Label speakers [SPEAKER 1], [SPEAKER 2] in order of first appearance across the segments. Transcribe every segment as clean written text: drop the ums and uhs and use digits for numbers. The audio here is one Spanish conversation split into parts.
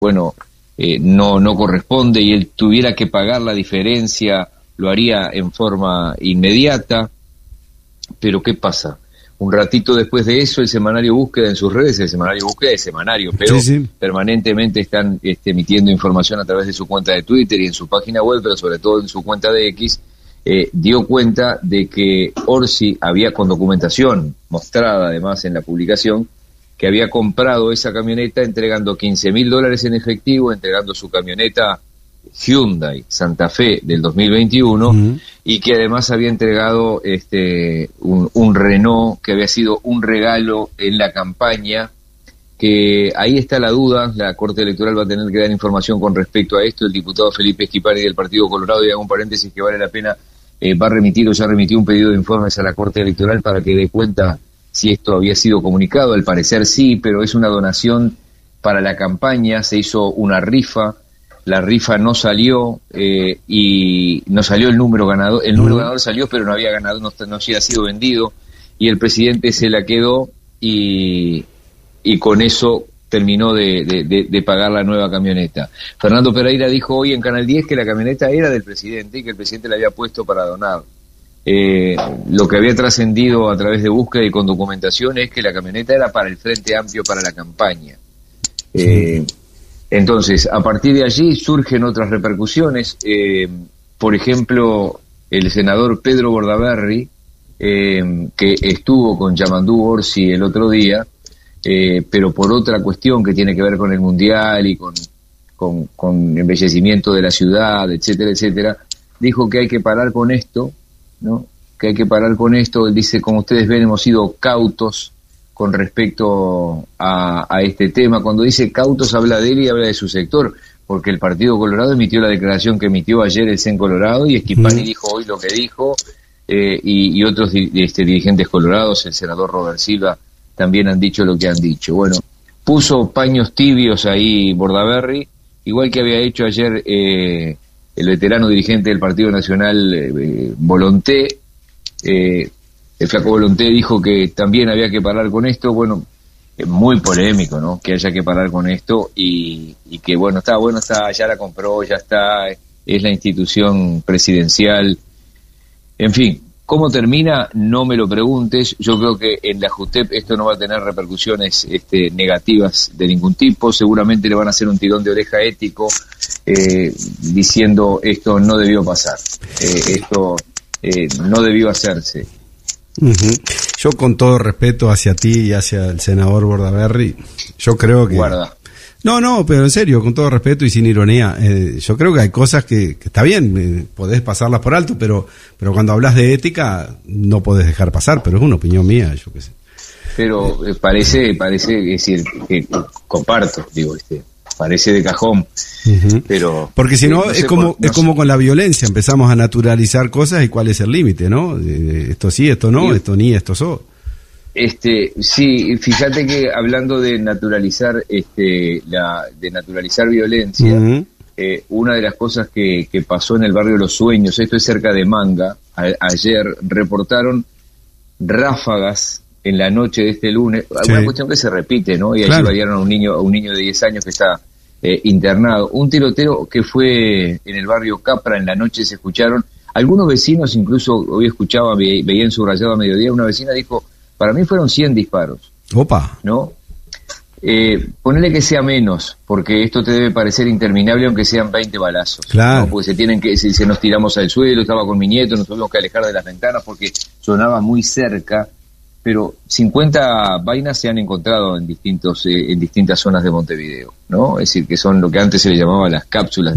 [SPEAKER 1] bueno, no corresponde y él tuviera que pagar la diferencia, lo haría en forma inmediata. Pero ¿qué pasa? Un ratito después de eso, el semanario Búsqueda en sus redes, el semanario Búsqueda es semanario, pero sí. Permanentemente están emitiendo información a través de su cuenta de Twitter y en su página web, pero sobre todo en su cuenta de X, dio cuenta de que Orsi había, con documentación mostrada además en la publicación, que había comprado esa camioneta entregando $15,000 en efectivo, entregando su camioneta Hyundai Santa Fe del 2021 y que además había entregado un Renault que había sido un regalo en la campaña, que ahí está la duda. La Corte Electoral va a tener que dar información con respecto a esto. El diputado Felipe Esquipari del Partido Colorado, y hago un paréntesis que vale la pena, va a remitir o ya remitió un pedido de informes a la Corte Electoral para que dé cuenta si esto había sido comunicado. Al parecer sí, pero es una donación para la campaña, se hizo una rifa. La rifa no salió y no salió el número ganador. El número ganador salió, pero no había ganado, no había sido vendido, y el presidente se la quedó y con eso terminó de pagar la nueva camioneta. Fernando Pereira dijo hoy en Canal 10 que la camioneta era del presidente y que el presidente la había puesto para donar. Lo que había trascendido a través de búsqueda y con documentación es que la camioneta era para el Frente Amplio, para la campaña. Entonces, a partir de allí surgen otras repercusiones. Por ejemplo, el senador Pedro Bordaberry, que estuvo con Yamandú Orsi el otro día, pero por otra cuestión que tiene que ver con el Mundial y con embellecimiento de la ciudad, etcétera, etcétera, dijo que hay que parar con esto, ¿no? Que hay que parar con esto. Él dice, como ustedes ven, hemos sido cautos con respecto a este tema. Cuando dice cautos, habla de él y habla de su sector, porque el Partido Colorado emitió la declaración que emitió ayer el CEN Colorado, y Esquipani dijo hoy lo que dijo, y otros dirigentes colorados, el senador Robert Silva, también han dicho lo que han dicho. Bueno, puso paños tibios ahí Bordaberry, igual que había hecho ayer el veterano dirigente del Partido Nacional, Volonté. El flaco Volonté dijo que también había que parar con esto. Bueno, es muy polémico, ¿no? Que haya que parar con esto y que bueno, está, ya la compró, ya está, es la institución presidencial. En fin, ¿cómo termina? No me lo preguntes. Yo creo que en la JUTEP esto no va a tener repercusiones negativas de ningún tipo. Seguramente le van a hacer un tirón de oreja ético diciendo esto no debió pasar, esto no debió hacerse.
[SPEAKER 2] Yo, con todo respeto hacia ti y hacia el senador Bordaberry, yo creo que...
[SPEAKER 1] Guarda.
[SPEAKER 2] No, pero en serio, con todo respeto y sin ironía, yo creo que hay cosas que está bien, podés pasarlas por alto, pero cuando hablas de ética no podés dejar pasar, pero es una opinión mía, yo qué sé.
[SPEAKER 1] Pero parece, es decir, que comparto, digo, parece de cajón, pero...
[SPEAKER 2] Porque si no, es como con la violencia, empezamos a naturalizar cosas y cuál es el límite, ¿no? Esto sí, esto no, esto ni, esto so.
[SPEAKER 1] Sí, fíjate que hablando de naturalizar, de naturalizar violencia, una de las cosas que pasó en el barrio Los Sueños, esto es cerca de Manga, ayer reportaron ráfagas en la noche de este lunes, una cuestión que se repite, ¿no? Y allí balearon a un niño de 10 años que está internado. Un tiroteo que fue en el barrio Capra, en la noche se escucharon. Algunos vecinos, incluso hoy escuchaba, veía en Subrayado a mediodía, una vecina dijo, para mí fueron 100 disparos.
[SPEAKER 2] Opa.
[SPEAKER 1] ¿No? Ponele que sea menos, porque esto te debe parecer interminable, aunque sean 20 balazos.
[SPEAKER 2] Claro.
[SPEAKER 1] ¿No? Porque se nos tiramos al suelo, estaba con mi nieto, nos tuvimos que alejar de las ventanas porque sonaba muy cerca. Pero 50 vainas se han encontrado en distintas zonas de Montevideo, ¿no? Es decir, que son lo que antes se le llamaba las cápsulas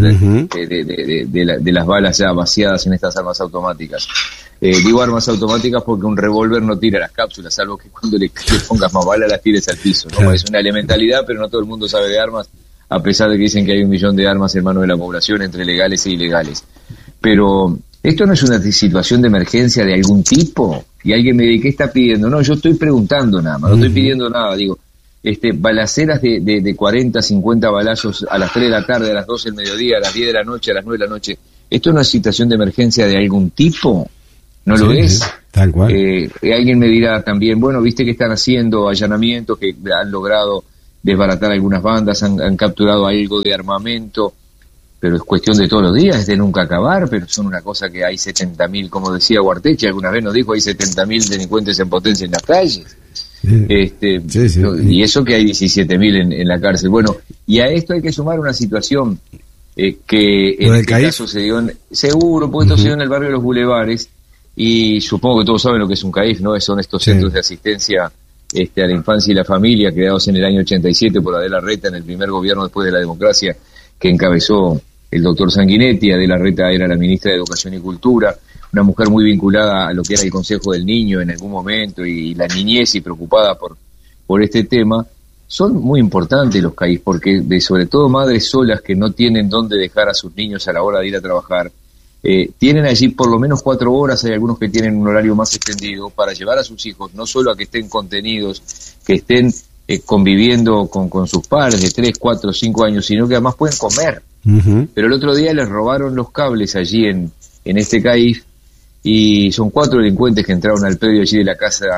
[SPEAKER 1] de las balas ya vaciadas en estas armas automáticas. Digo armas automáticas porque un revólver no tira las cápsulas, salvo que cuando le pongas más balas las tires al piso, ¿no? Es una elementalidad, pero no todo el mundo sabe de armas, a pesar de que dicen que hay 1 millón de armas en manos de la población, entre legales e ilegales. Pero ¿esto no es una situación de emergencia de algún tipo? Y alguien me dice, ¿qué está pidiendo? No, yo estoy preguntando nada más, no estoy pidiendo nada. Digo, balaceras de 40, 50 balazos a las 3 de la tarde, a las 12 del mediodía, a las 10 de la noche, a las 9 de la noche. ¿Esto es una situación de emergencia de algún tipo? ¿No lo es?
[SPEAKER 2] Tal cual.
[SPEAKER 1] Alguien me dirá también, bueno, viste que están haciendo allanamientos, que han logrado desbaratar algunas bandas, han capturado algo de armamento, pero es cuestión de todos los días, es de nunca acabar, pero son una cosa que hay 70.000, como decía Guartechi, alguna vez nos dijo, hay 70.000 delincuentes en potencia en las calles. Sí. Y eso que hay 17.000 en la cárcel. Bueno, y a esto hay que sumar una situación que en este caso se dio seguro, porque esto se dio en el barrio de los Bulevares, y supongo que todos saben lo que es un CAIF, ¿no? Son estos centros de asistencia a la infancia y la familia, creados en el año 87 por Adela Reta, en el primer gobierno después de la democracia, que encabezó el doctor Sanguinetti. Adela Reta era la ministra de Educación y Cultura, una mujer muy vinculada a lo que era el Consejo del Niño en algún momento, y la niñez, y preocupada por este tema. Son muy importantes los CAIF, porque sobre todo madres solas que no tienen dónde dejar a sus niños a la hora de ir a trabajar, tienen allí por lo menos 4 horas, hay algunos que tienen un horario más extendido, para llevar a sus hijos, no solo a que estén contenidos, que estén conviviendo con sus padres de 3, 4, 5 años, sino que además pueden comer. Pero el otro día les robaron los cables allí en este CAIF, y son 4 delincuentes que entraron al predio allí de la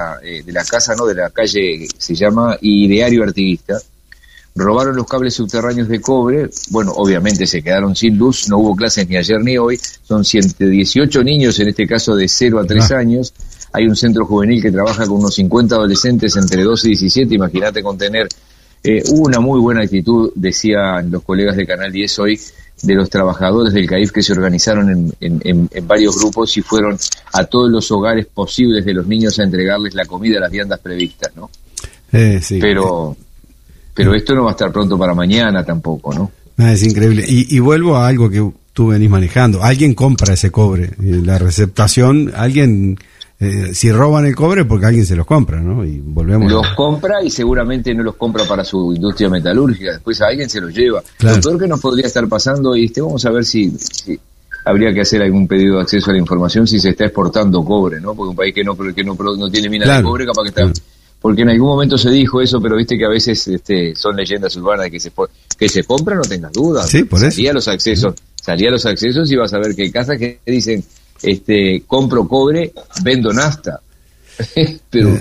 [SPEAKER 1] calle, se llama Ideario Artiguista. Robaron los cables subterráneos de cobre. Bueno, obviamente se quedaron sin luz, no hubo clases ni ayer ni hoy. Son 118 niños, en este caso de 0 a 3 años. Hay un centro juvenil que trabaja con unos 50 adolescentes entre 12 y 17. Imagínate contener. Una muy buena actitud, decían los colegas de Canal 10 hoy, de los trabajadores del CAIF, que se organizaron en varios grupos y fueron a todos los hogares posibles de los niños a entregarles la comida, las viandas previstas, ¿no?
[SPEAKER 2] Sí.
[SPEAKER 1] Pero esto no va a estar pronto para mañana tampoco, ¿no?
[SPEAKER 2] Es increíble. Y vuelvo a algo que tú venís manejando. Alguien compra ese cobre. La receptación, alguien... si roban el cobre, porque alguien se los compra, ¿no? Y volvemos.
[SPEAKER 1] Los compra, y seguramente no los compra para su industria metalúrgica. Después a alguien se los lleva.
[SPEAKER 2] Claro.
[SPEAKER 1] Lo peor que nos podría estar pasando, y vamos a ver si habría que hacer algún pedido de acceso a la información si se está exportando cobre, ¿no? Porque un país que no tiene mina de cobre, capaz que está... Porque en algún momento se dijo eso, pero viste que a veces son leyendas urbanas de que se compra, no tengas dudas.
[SPEAKER 2] Sí, por eso.
[SPEAKER 1] Salía a los accesos y vas a ver que hay casas que dicen, compro cobre, vendo nafta. Pero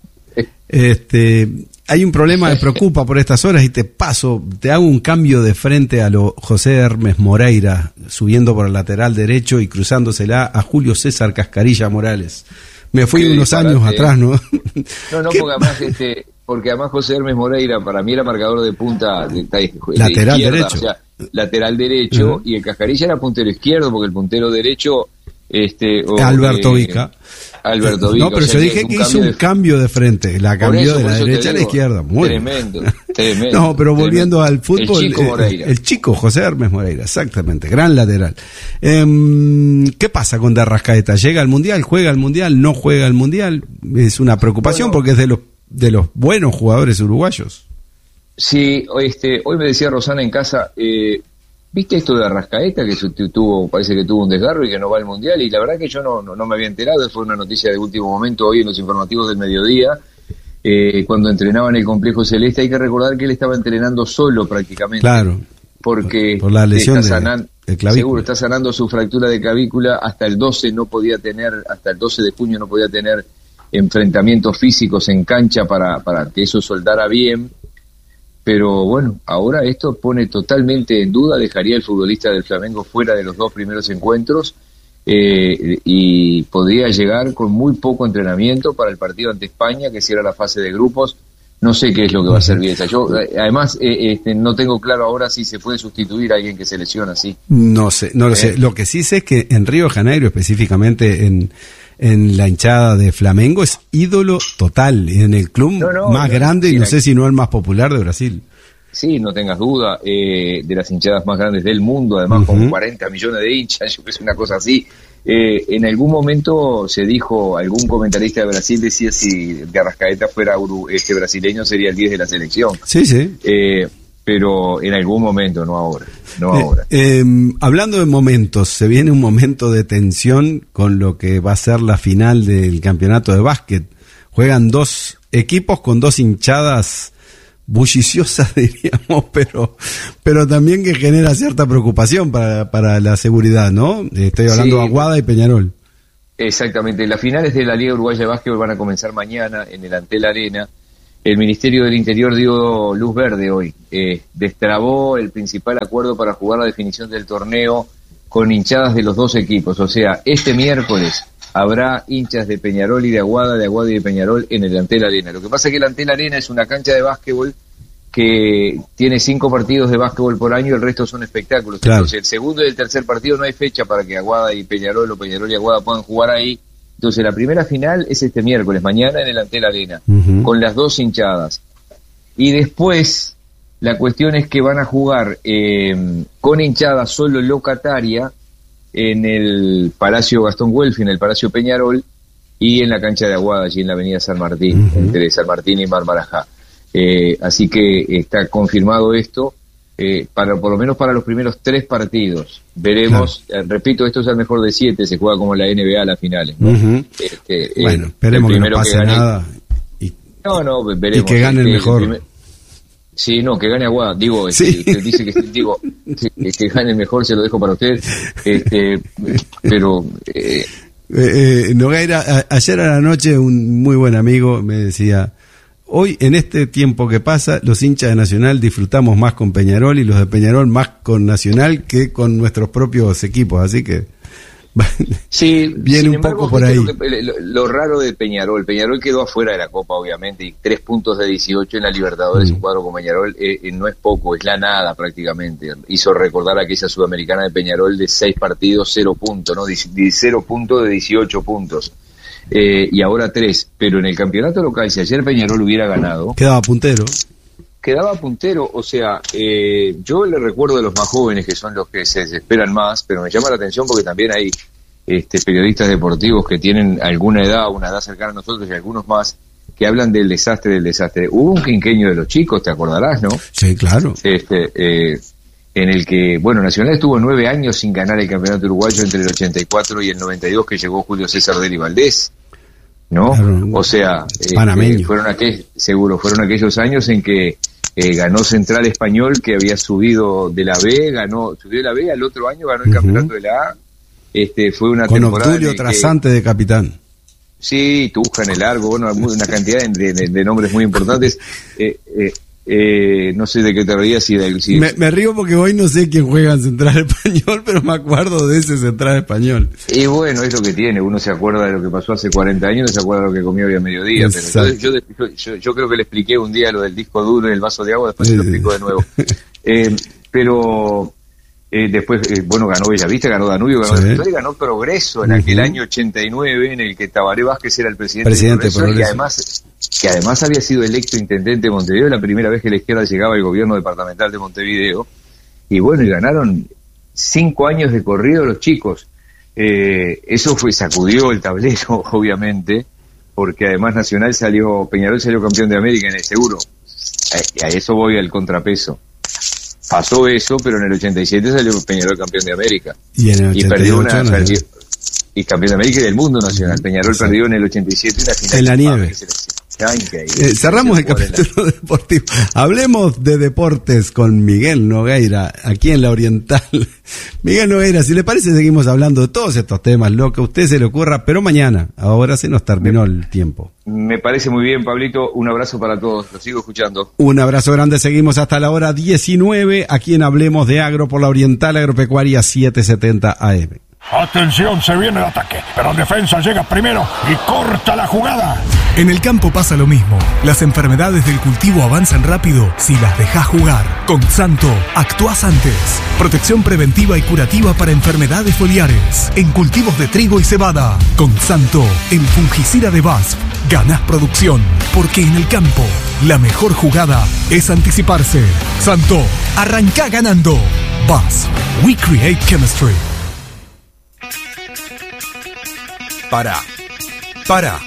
[SPEAKER 2] hay un problema que preocupa por estas horas, y te hago un cambio de frente a lo José Hermes Moreira, subiendo por el lateral derecho y cruzándosela a Julio César Cascarilla Morales. Me fui unos años atrás, ¿no?
[SPEAKER 1] No, porque además José Hermes Moreira para mí era marcador de punta
[SPEAKER 2] lateral
[SPEAKER 1] izquierda,
[SPEAKER 2] derecho.
[SPEAKER 1] O sea, lateral derecho, y el Cascarilla era puntero izquierdo, porque el puntero derecho
[SPEAKER 2] Alberto Vica. No, pero yo dije que hizo un cambio de frente, la cambió de la derecha a la izquierda. Muy
[SPEAKER 1] tremendo.
[SPEAKER 2] No, pero volviendo al fútbol,
[SPEAKER 1] el
[SPEAKER 2] chico José Hermes Moreira, exactamente, gran lateral. ¿Qué pasa con De Arrascaeta? ¿Llega al Mundial? ¿Juega al Mundial? ¿No juega al Mundial? Es una preocupación, porque es de los buenos jugadores uruguayos.
[SPEAKER 1] Sí, hoy me decía Rosana en casa, ¿viste esto de Arrascaeta, que parece que tuvo un desgarro y que no va al Mundial? Y la verdad que yo no me había enterado. Fue una noticia de último momento hoy en los informativos del mediodía, cuando entrenaba en el Complejo Celeste. Hay que recordar que él estaba entrenando solo prácticamente. Claro. Porque
[SPEAKER 2] por la lesión de clavícula.
[SPEAKER 1] Seguro está sanando su fractura de clavícula. Hasta el 12 de junio no podía tener enfrentamientos físicos en cancha para que eso soldara bien. Pero bueno, ahora esto pone totalmente en duda, dejaría el futbolista del Flamengo fuera de los 2 primeros encuentros, y podría llegar con muy poco entrenamiento para el partido ante España, que cierra la fase de grupos. No sé qué es lo que va a hacer Bielsa. Yo, además, no tengo claro ahora si se puede sustituir a alguien que se lesiona así.
[SPEAKER 2] No lo sé. Lo que sí sé es que en Río de Janeiro, específicamente en la hinchada de Flamengo, es ídolo total, en el club más grande, y no sé si no el más popular de Brasil.
[SPEAKER 1] Sí, no tengas duda, de las hinchadas más grandes del mundo, además con 40 millones de hinchas, yo creo que es una cosa así. En algún momento se dijo, algún comentarista de Brasil decía, si De Arrascaeta fuera brasileño sería el 10 de la selección.
[SPEAKER 2] Sí.
[SPEAKER 1] Pero en algún momento, no ahora.
[SPEAKER 2] Hablando de momentos, se viene un momento de tensión con lo que va a ser la final del campeonato de básquet. Juegan 2 equipos con 2 hinchadas bulliciosas, diríamos, pero también que genera cierta preocupación para la seguridad, ¿no? Estoy hablando de Aguada y Peñarol.
[SPEAKER 1] Exactamente, las finales de la Liga Uruguaya de Básquetbol van a comenzar mañana en el Antel Arena. El Ministerio del Interior dio luz verde hoy, destrabó el principal acuerdo para jugar la definición del torneo con hinchadas de los dos equipos. O sea, este miércoles habrá hinchas de Peñarol y de Aguada y de Peñarol en el Antel Arena. Lo que pasa es que el Antel Arena es una cancha de básquetbol que tiene 5 partidos de básquetbol por año y el resto son espectáculos. Claro. Entonces, el segundo y el tercer partido no hay fecha para que Aguada y Peñarol o Peñarol y Aguada puedan jugar ahí. Entonces, la primera final es este miércoles, mañana en el Antel Arena, con las dos hinchadas. Y después, la cuestión es que van a jugar con hinchada solo locataria en el Palacio Gastón Guelfi, en el Palacio Peñarol, y en la cancha de Aguada, allí en la avenida San Martín, entre San Martín y Mar Marajá. Así que está confirmado esto, por lo menos para los primeros 3 partidos. Veremos, repito, esto es el mejor de 7, se juega como la NBA a las finales, ¿no?
[SPEAKER 2] Bueno, esperemos que no pase nada. Veremos. Y que gane el mejor.
[SPEAKER 1] Sí, no, que gane Aguada. Digo, sí. Dice que gane el mejor, se lo dejo para usted. Pero
[SPEAKER 2] Nogueira, ayer a la noche un muy buen amigo me decía: hoy, en este tiempo que pasa, los hinchas de Nacional disfrutamos más con Peñarol y los de Peñarol más con Nacional que con nuestros propios equipos, así que
[SPEAKER 1] sí,
[SPEAKER 2] viene un poco por ahí.
[SPEAKER 1] Lo raro de Peñarol quedó afuera de la Copa, obviamente, y 3 puntos de 18 en la Libertadores, un cuadro con Peñarol no es poco, es la nada prácticamente. Hizo recordar aquella sudamericana de Peñarol de 6 partidos, 0 puntos, ¿no? 0 puntos de 18 puntos. Y ahora 3, pero en el campeonato local, si ayer Peñarol hubiera ganado,
[SPEAKER 2] quedaba puntero,
[SPEAKER 1] o sea, yo le recuerdo a los más jóvenes, que son los que se desesperan más, pero me llama la atención porque también hay periodistas deportivos que tienen alguna edad, una edad cercana a nosotros y algunos más, que hablan del desastre. Hubo un quinquenio de los chicos, te acordarás, ¿no?
[SPEAKER 2] Sí, claro.
[SPEAKER 1] En el que, Nacional estuvo 9 años sin ganar el campeonato uruguayo entre el 84 y el 92, que llegó Julio César Deli Valdés, ¿no? Claro, o sea, fueron aquellos años en que ganó Central Español, que había subido de la B, subió de la B, al otro año ganó el campeonato de la A. Fue una
[SPEAKER 2] con
[SPEAKER 1] temporada
[SPEAKER 2] Obdulio Trasante de capitán.
[SPEAKER 1] Sí, Tuja en el Largo, una cantidad de nombres muy importantes. No sé de qué te rías.
[SPEAKER 2] Me río porque hoy no sé quién juega en Central Español, pero me acuerdo de ese Central Español.
[SPEAKER 1] Y bueno, es lo que tiene, uno se acuerda de lo que pasó hace 40 años, no se acuerda de lo que comió hoy a mediodía. Pero yo creo que le expliqué un día lo del disco duro en el vaso de agua, después se lo explico de nuevo. Después, ganó Bellavista, ganó Danubio, ganó Defensor y ganó Progreso en aquel año 89, en el que Tabaré Vázquez era el presidente de Progreso. Y además había sido electo intendente de Montevideo, la primera vez que la izquierda llegaba al gobierno departamental de Montevideo. Y ganaron 5 años de corrido los chicos. Eso sacudió el tablero, obviamente, porque además Peñarol salió campeón de América en el seguro. A eso voy, al contrapeso. Pasó eso, pero en el 87 salió Peñarol campeón de América.
[SPEAKER 2] Y en el 88
[SPEAKER 1] y campeón de América y del mundo nacional. Peñarol perdió en el 87 una final.
[SPEAKER 2] En la nieve. Cerramos el capítulo deportivo. Hablemos de deportes con Miguel Nogueira, aquí en La Oriental. Miguel Nogueira, si le parece, seguimos hablando de todos estos temas, lo que a usted se le ocurra, pero mañana. Ahora se nos terminó el tiempo.
[SPEAKER 1] Me parece muy bien, Pablito. Un abrazo para todos. Los sigo escuchando.
[SPEAKER 2] Un abrazo grande. Seguimos hasta la hora 19, aquí en Hablemos de Agro por La Oriental Agropecuaria 770 AM.
[SPEAKER 3] Atención, se viene el ataque, pero defensa llega primero y corta la jugada.
[SPEAKER 4] En el campo pasa lo mismo. Las enfermedades del cultivo avanzan rápido si las dejas jugar. Con Santo, actuás antes. Protección preventiva y curativa para enfermedades foliares. En cultivos de trigo y cebada. Con Santo, el fungicida de BASF. Ganás producción, porque en el campo, la mejor jugada es anticiparse. Santo, arrancá ganando. BASF, we create chemistry. Para.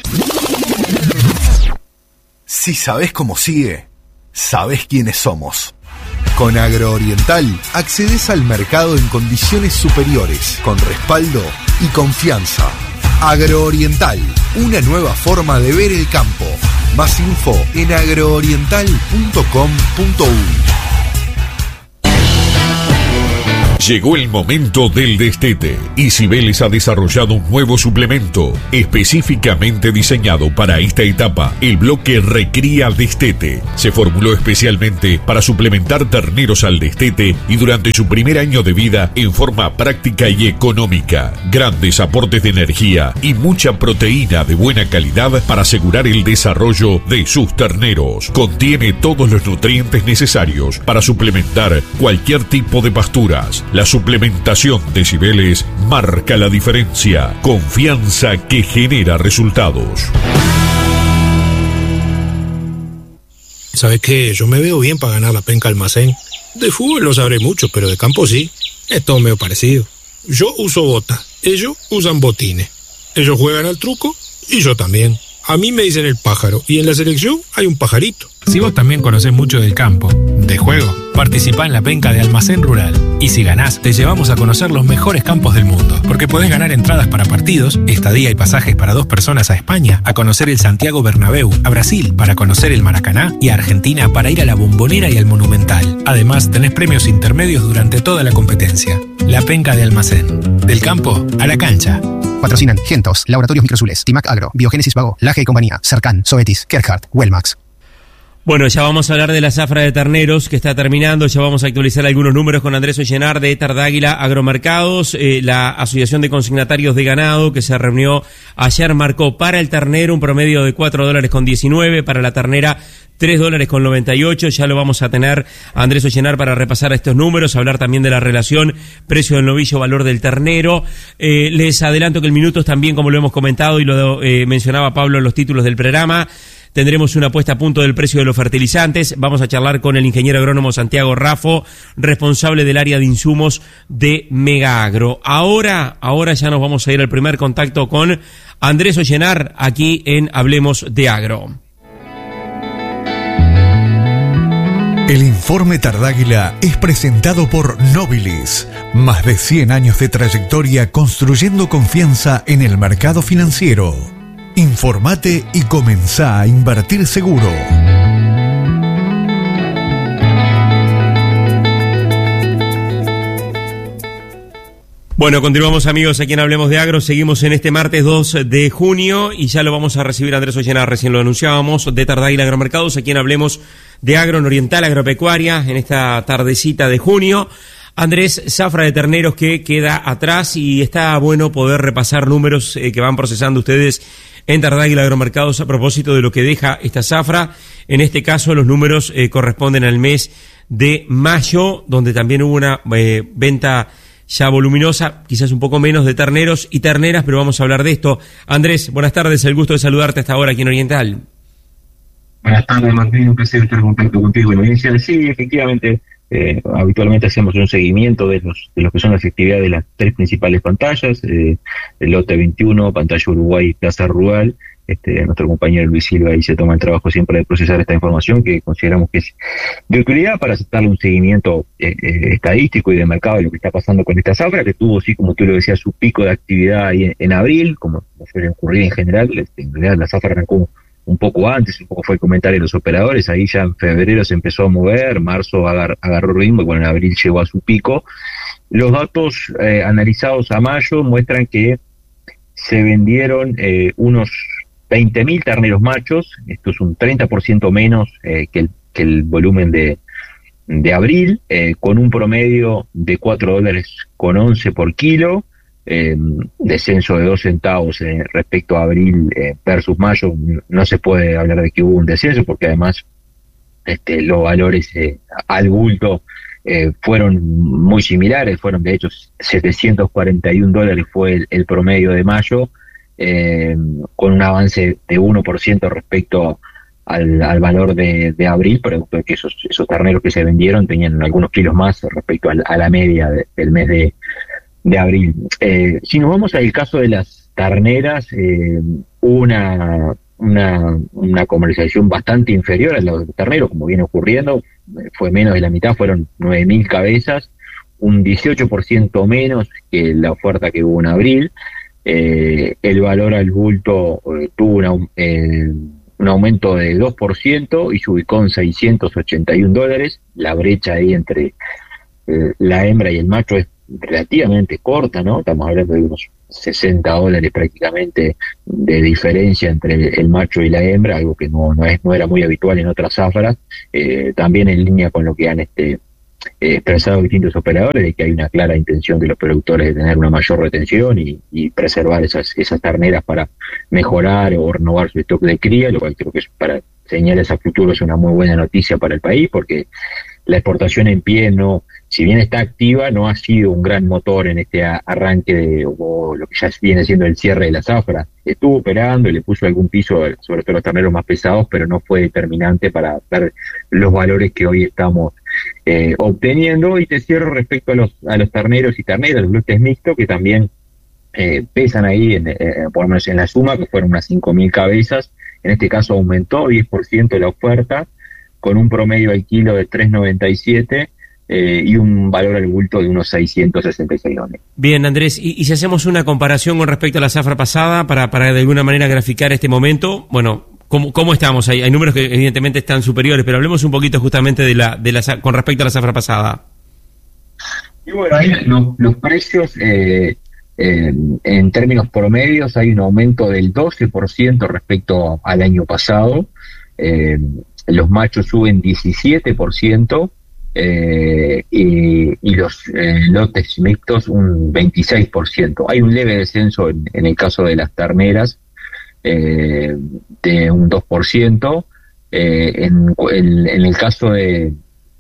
[SPEAKER 4] Si sabés cómo sigue, sabés quiénes somos. Con Agrooriental accedes al mercado en condiciones superiores, con respaldo y confianza. Agrooriental, una nueva forma de ver el campo. Más info en agrooriental.com.uy.
[SPEAKER 5] Llegó el momento del destete y Cibeles ha desarrollado un nuevo suplemento específicamente diseñado para esta etapa, el bloque Recría Destete. Se formuló especialmente para suplementar terneros al destete y durante su primer año de vida en forma práctica y económica. Grandes aportes de energía y mucha proteína de buena calidad para asegurar el desarrollo de sus terneros. Contiene todos los nutrientes necesarios para suplementar cualquier tipo de pasturas. La suplementación de Cibeles marca la diferencia. Confianza que genera resultados.
[SPEAKER 6] ¿Sabes qué? Yo me veo bien para ganar la penca almacén. De fútbol no sabré mucho, pero de campo sí. Es todo medio parecido. Yo uso botas, ellos usan botines. Ellos juegan al truco y yo también. A mí me dicen el pájaro y en la selección hay un pajarito.
[SPEAKER 7] Si vos también conocés mucho del campo, de juego, participá en la penca de Almacén Rural. Y si ganás, te llevamos a conocer los mejores campos del mundo. Porque podés ganar entradas para partidos, estadía y pasajes para 2 personas a España, a conocer el Santiago Bernabéu, a Brasil para conocer el Maracaná y a Argentina para ir a la Bombonera y al Monumental. Además, tenés premios intermedios durante toda la competencia. La penca de Almacén. Del campo a la cancha.
[SPEAKER 8] Patrocinan Gentos, Laboratorios Microsules, Timac Agro, Biogénesis Vago, Laje y Compañía, Cercan, Zoetis, Kerhard, Wellmax.
[SPEAKER 9] Bueno, ya vamos a hablar de la zafra de terneros que está terminando, ya vamos a actualizar algunos números con Andrés Ollenar de Tardáguila Agromercados, la Asociación de Consignatarios de Ganado que se reunió ayer marcó para el ternero un promedio de $4.19, para la ternera $3.98, ya lo vamos a tener a Andrés Ollenar para repasar estos números, hablar también de la relación precio del novillo, valor del ternero. Les adelanto que el Minutos también, como lo hemos comentado y lo mencionaba Pablo en los títulos del programa, tendremos una puesta a punto del precio de los fertilizantes. Vamos a charlar con el ingeniero agrónomo Santiago Raffo, responsable del área de insumos de Mega Agro. Ahora ya nos vamos a ir al primer contacto con Andrés Ollenar aquí en Hablemos de Agro.
[SPEAKER 10] El informe Tardáguila es presentado por Nobilis. Más de 100 años de trayectoria construyendo confianza en el mercado financiero. Informate y comenzá a invertir seguro.
[SPEAKER 9] Bueno, continuamos amigos aquí en Hablemos de Agro, seguimos en este martes 2 de junio y ya lo vamos a recibir a Andrés Ollenar, recién lo anunciábamos, de Tardáguila Agromercados, aquí en Hablemos de Agro en Oriental Agropecuaria, en esta tardecita de junio. Andrés, zafra de terneros que queda atrás y está bueno poder repasar números que van procesando ustedes en Tardáguila Agromercados a propósito de lo que deja esta zafra. En este caso los números corresponden al mes de mayo, donde también hubo una venta ya voluminosa, quizás un poco menos de terneros y terneras, pero vamos a hablar de esto. Andrés, buenas tardes, el gusto de saludarte hasta ahora aquí en Oriental.
[SPEAKER 11] Buenas tardes, Martín, un placer estar en contacto contigo en audiencia. Sí, efectivamente, habitualmente hacemos un seguimiento de lo que son las actividades de las 3 principales pantallas, el lote 21, pantalla Uruguay, Plaza Rural. Nuestro compañero Luis Silva ahí se toma el trabajo siempre de procesar esta información que consideramos que es de utilidad para darle un seguimiento estadístico y de mercado de lo que está pasando con esta zafra, que tuvo, sí, como tú lo decías, su pico de actividad ahí en abril, como suele ocurrir en general. En realidad la zafra arrancó un poco antes, un poco fue el comentario de los operadores, ahí ya en febrero se empezó a mover, marzo agarró ritmo y bueno, en abril llegó a su pico. Los datos analizados a mayo muestran que se vendieron unos 20.000 terneros machos, esto es un 30% menos que el volumen de abril, con un promedio de $4.11 por kilo, descenso de 2 centavos respecto a abril versus mayo. No se puede hablar de que hubo un descenso porque además los valores al bulto fueron muy similares, fueron de hecho $741 fue el promedio de mayo, con un avance de 1% respecto al valor de abril, producto de que esos terneros que se vendieron tenían algunos kilos más respecto a la media del mes de abril. Si nos vamos al caso de las terneras, una comercialización bastante inferior a la del ternero, como viene ocurriendo, fue menos de la mitad, fueron 9.000 cabezas, un 18% menos que la oferta que hubo en abril. El valor al bulto tuvo un aumento de 2% y se ubicó en $681. La brecha ahí entre la hembra y el macho es relativamente corta, ¿no? Estamos hablando de unos $60 prácticamente de diferencia entre el macho y la hembra, algo que no era muy habitual en otras zafras, también en línea con lo que han expresado distintos operadores, de que hay una clara intención de los productores de tener una mayor retención y preservar esas terneras para mejorar o renovar su stock de cría, lo cual creo que es, para señales a futuro, es una muy buena noticia para el país, porque la exportación en pie, no, si bien está activa, no ha sido un gran motor en este arranque o lo que ya viene siendo el cierre de la zafra. Estuvo operando y le puso algún piso, sobre todo los terneros más pesados, pero no fue determinante para dar los valores que hoy estamos obteniendo. Y te cierro respecto a los terneros y terneras, los lotes mixtos, que también pesan ahí, por lo menos en la suma, que fueron unas 5.000 cabezas. En este caso aumentó 10% la oferta, con un promedio al kilo de 3.97 y un valor al bulto de unos $666.
[SPEAKER 9] Bien, Andrés, y si hacemos una comparación con respecto a la zafra pasada, para de alguna manera graficar este momento, bueno, ¿cómo estamos ahí? Hay números que evidentemente están superiores, pero hablemos un poquito justamente con respecto a la zafra pasada.
[SPEAKER 11] Y bueno, ahí los precios, en términos promedios, hay un aumento del 12% respecto al año pasado. Los machos suben 17%, y los lotes mixtos un 26%. Hay un leve descenso en el caso de las terneras, de un 2%. En el caso de...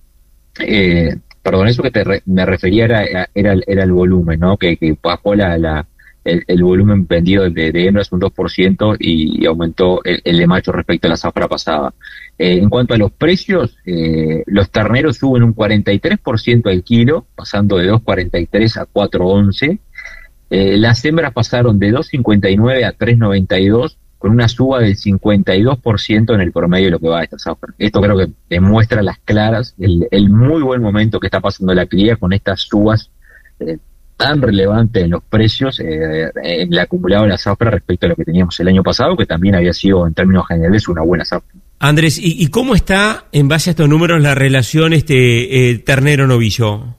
[SPEAKER 11] perdón, eso que me refería era el volumen, ¿no? Que bajó el volumen vendido de hembras un 2% y aumentó el de macho respecto a la zafra pasada. En cuanto a los precios, los terneros suben un 43% al kilo, pasando de 2.43 a 4.11. Las hembras pasaron de 2.59 a 3.92, con una suba del 52% en el promedio de lo que va a esta zafra. Esto creo que demuestra a las claras el muy buen momento que está pasando la cría, con estas subas tan relevantes en los precios, en el acumulado de la zafra respecto a lo que teníamos el año pasado, que también había sido en términos generales una buena zafra.
[SPEAKER 9] Andrés, ¿y cómo está, en base a estos números, la relación ternero-novillo?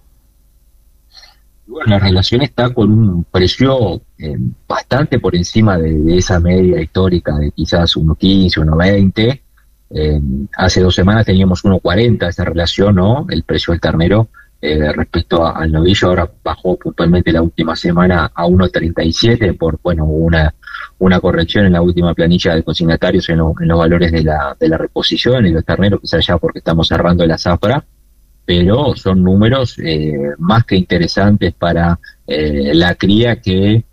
[SPEAKER 11] Bueno, la relación está con un precio bastante por encima de esa media histórica de quizás 1.15, 1.20. Hace 2 semanas teníamos 1.40 esa relación, ¿no? El precio del ternero respecto al novillo ahora bajó puntualmente la última semana a 1.37 por, bueno, una corrección en la última planilla de consignatarios en los valores de la reposición y los terneros, quizás ya porque estamos cerrando la zafra, pero son números más que interesantes para la cría, que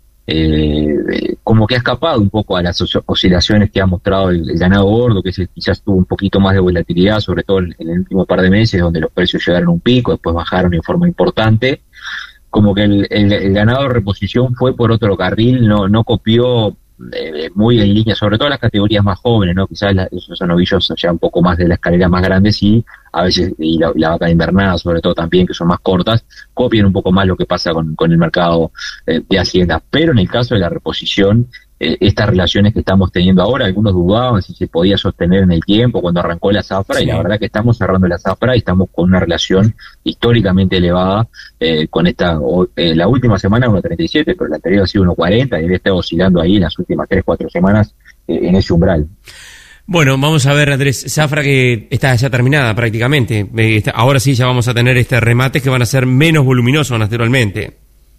[SPEAKER 11] como que ha escapado un poco a las oscilaciones que ha mostrado el ganado gordo, que quizás tuvo un poquito más de volatilidad, sobre todo en el último par de meses, donde los precios llegaron a un pico, después bajaron en forma importante. Como que el ganado de reposición fue por otro carril, no copió muy en línea, sobre todo las categorías más jóvenes, ¿no? Quizás esos novillos ya un poco más de la escalera más grandes, y a veces, y la vaca invernada sobre todo también, que son más cortas, copian un poco más lo que pasa con el mercado de haciendas. Pero en el caso de la reposición, estas relaciones que estamos teniendo ahora, algunos dudaban si se podía sostener en el tiempo cuando arrancó la zafra, sí. Y la verdad que estamos cerrando la zafra y estamos con una relación históricamente elevada, con la última semana 1.37, pero la anterior ha sido 1.40 y debe estar oscilando ahí en las últimas 3-4 semanas en ese umbral.
[SPEAKER 9] Bueno, vamos a ver, Andrés, zafra que está ya terminada prácticamente. Ahora sí ya vamos a tener remates que van a ser menos voluminosos, naturalmente.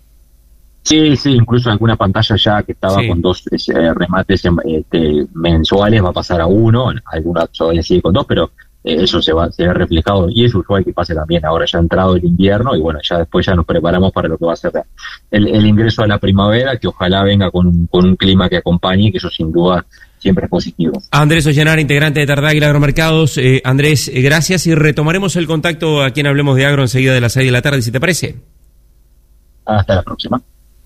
[SPEAKER 11] Sí, incluso alguna pantalla ya que estaba con 2 remates mensuales va a pasar a 1, alguna todavía sigue con 2, pero eso se ve reflejado, y es usual que pase también. Ahora ya ha entrado el invierno y bueno, ya después ya nos preparamos para lo que va a ser el ingreso a la primavera, que ojalá venga con un clima que acompañe, que eso sin duda siempre es positivo. Andrés
[SPEAKER 9] Ollenar, integrante de Tardáguila Agromercados. Andrés, gracias, y retomaremos el contacto aquí en Hablemos de Agro enseguida de las 6 de la tarde, si te parece.
[SPEAKER 11] Hasta la próxima.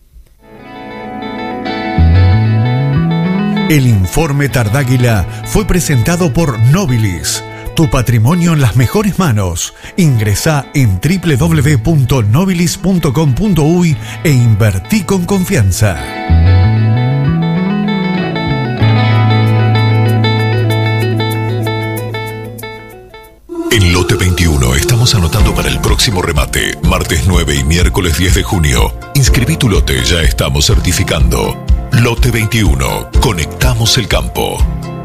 [SPEAKER 10] El informe Tardáguila fue presentado por Nobilis. Tu patrimonio en las mejores manos. Ingresá en www.nobilis.com.uy e invertí con confianza.
[SPEAKER 5] En Lote 21 estamos estamos anotando para el próximo remate, martes 9 y miércoles 10 de junio. Inscribí tu lote, ya estamos certificando. Lote 21. Conectamos el campo.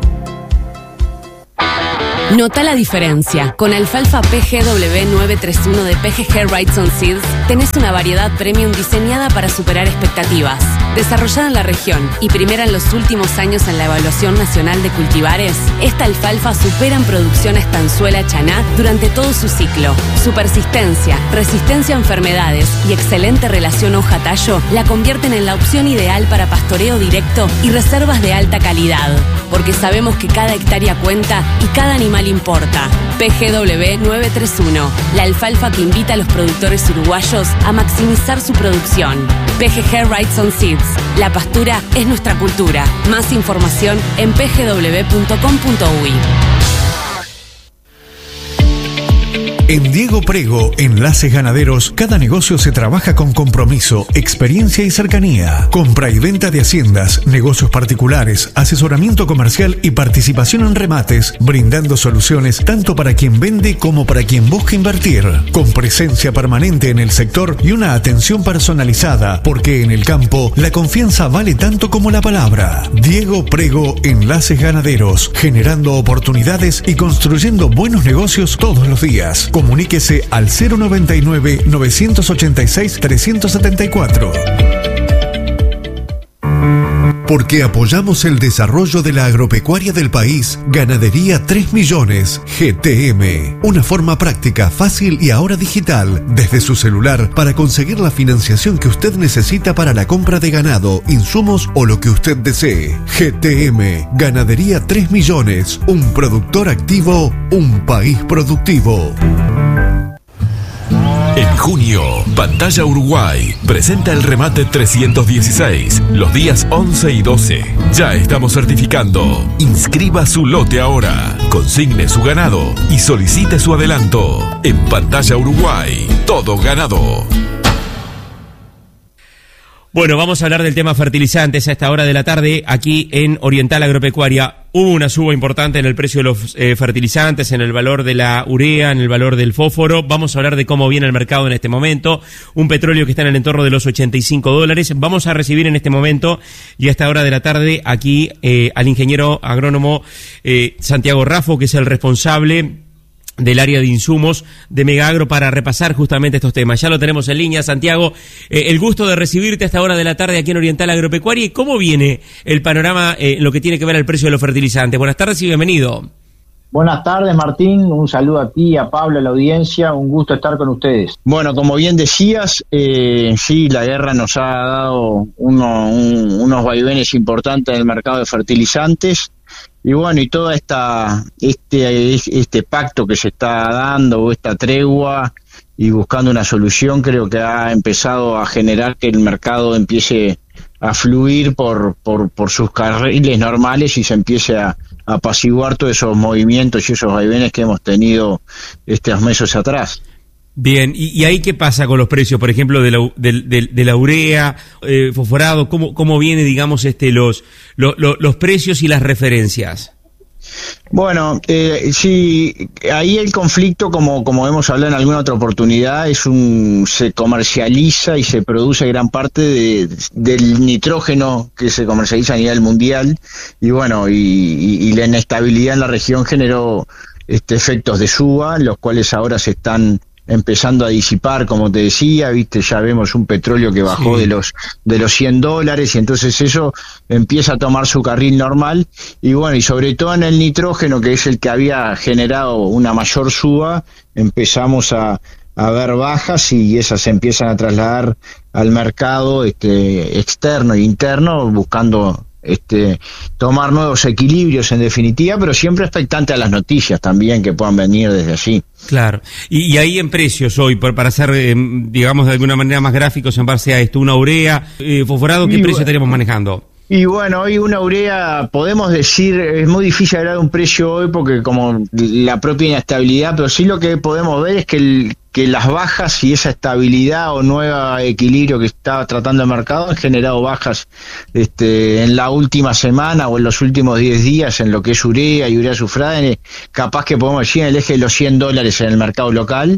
[SPEAKER 12] Nota la diferencia. Con alfalfa PGW 931 de PGG Wrightson Seeds tenés una variedad premium diseñada para superar expectativas. Desarrollada en la región y primera en los últimos años en la evaluación nacional de cultivares, esta alfalfa supera en producción a estanzuela chaná durante todo su ciclo. Su persistencia, resistencia a enfermedades y excelente relación hoja-tallo la convierten en la opción ideal para pastoreo directo y reservas de alta calidad. Porque sabemos que cada hectárea cuenta y cada animal importa. PGW 931, la alfalfa que invita a los productores uruguayos a maximizar su producción. PGG Wrightson Seeds, la pastura es nuestra cultura. Más información en pgw.com.uy.
[SPEAKER 10] En Diego Prego, Enlaces Ganaderos, cada negocio se trabaja con compromiso, experiencia y cercanía. Compra y venta de haciendas, negocios particulares, asesoramiento comercial y participación en remates, brindando soluciones tanto para quien vende como para quien busca invertir. Con presencia permanente en el sector y una atención personalizada, porque en el campo la confianza vale tanto como la palabra. Diego Prego, Enlaces Ganaderos, generando oportunidades y construyendo buenos negocios todos los días. Comuníquese al 099-986-374. Porque apoyamos el desarrollo de la agropecuaria del país, Ganadería 3 Millones, GTM. Una forma práctica, fácil y ahora digital, desde su celular, para conseguir la financiación que usted necesita para la compra de ganado, insumos o lo que usted desee. GTM, Ganadería 3 Millones, un productor activo, un país productivo.
[SPEAKER 5] En junio, Pantalla Uruguay presenta el remate 316, los días 11 y 12. Ya estamos certificando. Inscriba su lote ahora, consigne su ganado y solicite su adelanto. En Pantalla Uruguay, todo ganado.
[SPEAKER 9] Bueno, vamos a hablar del tema fertilizantes a esta hora de la tarde aquí en Oriental Agropecuaria. Hubo una suba importante en el precio de los fertilizantes, en el valor de la urea, en el valor del fósforo. Vamos a hablar de cómo viene el mercado en este momento. Un petróleo que está en el entorno de los $85. Vamos a recibir en este momento y a esta hora de la tarde aquí al ingeniero agrónomo Santiago Raffo, que es el responsable del área de insumos de Megagro, para repasar justamente estos temas. Ya lo tenemos en línea, Santiago. El gusto de recibirte a esta hora de la tarde aquí en Oriental Agropecuaria. ¿Y cómo viene el panorama en lo que tiene que ver al precio de los fertilizantes? Buenas tardes y bienvenido.
[SPEAKER 13] Buenas tardes, Martín. Un saludo a ti, a Pablo, a la audiencia. Un gusto estar con ustedes. Bueno, como bien decías, sí, la guerra nos ha dado unos vaivenes importantes en el mercado de fertilizantes. Y bueno, y toda este pacto que se está dando, o esta tregua, y buscando una solución, creo que ha empezado a generar que el mercado empiece a fluir por sus carriles normales y se empiece a apaciguar todos esos movimientos y esos vaivenes que hemos tenido estos meses atrás.
[SPEAKER 9] Bien, ¿y ahí qué pasa con los precios, por ejemplo, de la urea, fosforado? ¿Cómo viene, digamos, los precios y las referencias?
[SPEAKER 13] Bueno, sí, ahí el conflicto, como hemos hablado en alguna otra oportunidad, se comercializa y se produce gran parte del nitrógeno que se comercializa a nivel mundial, y bueno, y la inestabilidad en la región generó efectos de suba, los cuales ahora se están empezando a disipar, como te decía, viste, ya vemos un petróleo que bajó de los $100, y entonces eso empieza a tomar su carril normal, y bueno, y sobre todo en el nitrógeno, que es el que había generado una mayor suba, empezamos a ver bajas, y esas se empiezan a trasladar al mercado externo e interno, buscando tomar nuevos equilibrios en definitiva, pero siempre expectante a las noticias también que puedan venir desde allí.
[SPEAKER 9] Claro, y ahí en precios hoy, para ser, digamos, de alguna manera más gráficos en base a esto, una urea, fosforado, ¿qué precio estaríamos manejando?
[SPEAKER 13] Y bueno, hoy una urea, podemos decir, es muy difícil hablar de un precio hoy porque como la propia inestabilidad, pero sí lo que podemos ver es que que las bajas y esa estabilidad o nuevo equilibrio que estaba tratando el mercado han generado bajas en la última semana o en los últimos 10 días en lo que es urea y urea sufragánea, capaz que podemos decir en el eje de los $100 en el mercado local.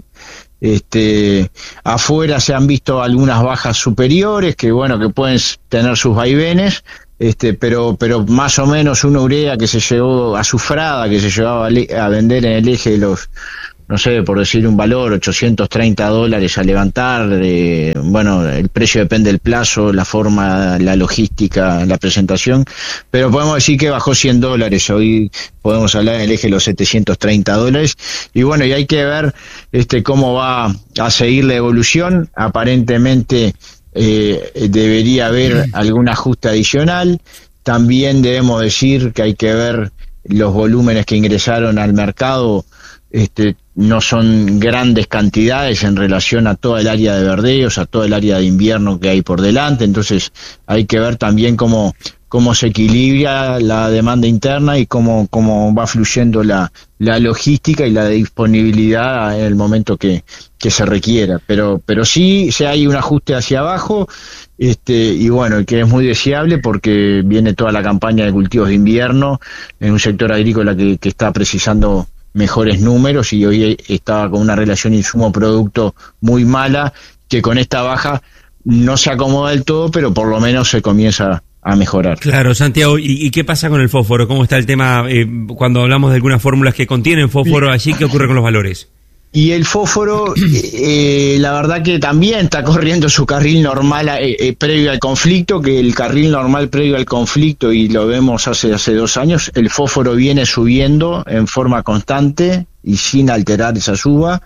[SPEAKER 13] Afuera se han visto algunas bajas superiores que pueden tener sus vaivenes, pero más o menos una urea que se llegó azufrada, que se llevaba a vender en el eje de los, no sé, por decir un valor, $830 a levantar. El precio depende del plazo, la forma, la logística, la presentación, pero podemos decir que bajó $100. Hoy podemos hablar en el eje de los $730. Y y hay que ver cómo va a seguir la evolución. Aparentemente debería haber algún ajuste adicional. También debemos decir que hay que ver los volúmenes que ingresaron al mercado. No son grandes cantidades en relación a toda el área de verdeos, a todo el área de invierno que hay por delante. Entonces hay que ver también cómo se equilibra la demanda interna y cómo va fluyendo la logística y la disponibilidad en el momento que se requiera. Pero sí hay un ajuste hacia abajo, y que es muy deseable porque viene toda la campaña de cultivos de invierno en un sector agrícola que está precisando mejores números, y hoy estaba con una relación insumo-producto muy mala, que con esta baja no se acomoda del todo, pero por lo menos se comienza a mejorar.
[SPEAKER 9] Claro, Santiago, ¿y qué pasa con el fósforo? ¿Cómo está el tema cuando hablamos de algunas fórmulas que contienen fósforo allí? ¿Qué ocurre con los valores?
[SPEAKER 13] Y el fósforo, la verdad que también está corriendo su carril normal previo al conflicto, que el carril normal previo al conflicto, y lo vemos hace 2 años, el fósforo viene subiendo en forma constante y sin alterar esa suba,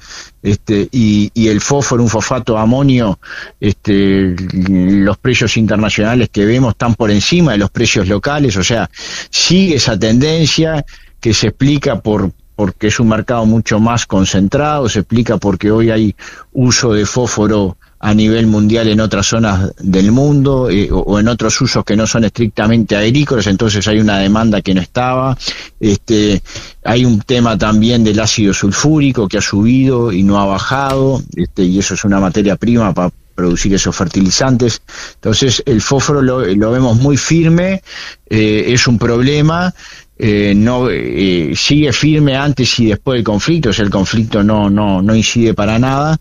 [SPEAKER 13] y el fósforo, un fosfato de amonio, los precios internacionales que vemos están por encima de los precios locales, o sea, sigue esa tendencia que se explica porque es un mercado mucho más concentrado, se explica porque hoy hay uso de fósforo a nivel mundial en otras zonas del mundo, o en otros usos que no son estrictamente agrícolas, entonces hay una demanda que no estaba. Hay un tema también del ácido sulfúrico que ha subido y no ha bajado, y eso es una materia prima para producir esos fertilizantes. Entonces el fósforo lo vemos muy firme, es un problema. Sigue firme antes y después del conflicto, o sea, el conflicto no incide para nada,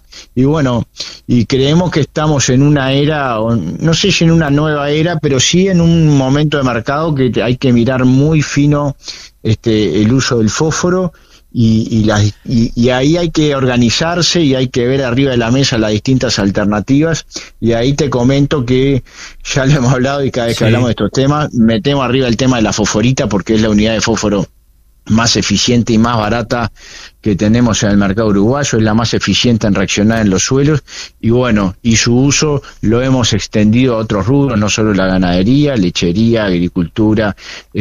[SPEAKER 13] y creemos que estamos en una era, o no sé si en una nueva era, pero sí en un momento de mercado que hay que mirar muy fino el uso del fósforo, y ahí hay que organizarse y hay que ver arriba de la mesa las distintas alternativas, y ahí te comento que ya lo hemos hablado, y cada vez que hablamos de estos temas metemos arriba el tema de la fosforita, porque es la unidad de fósforo más eficiente y más barata que tenemos en el mercado uruguayo, es la más eficiente en reaccionar en los suelos, y su uso lo hemos extendido a otros rubros, no solo la ganadería, lechería, agricultura,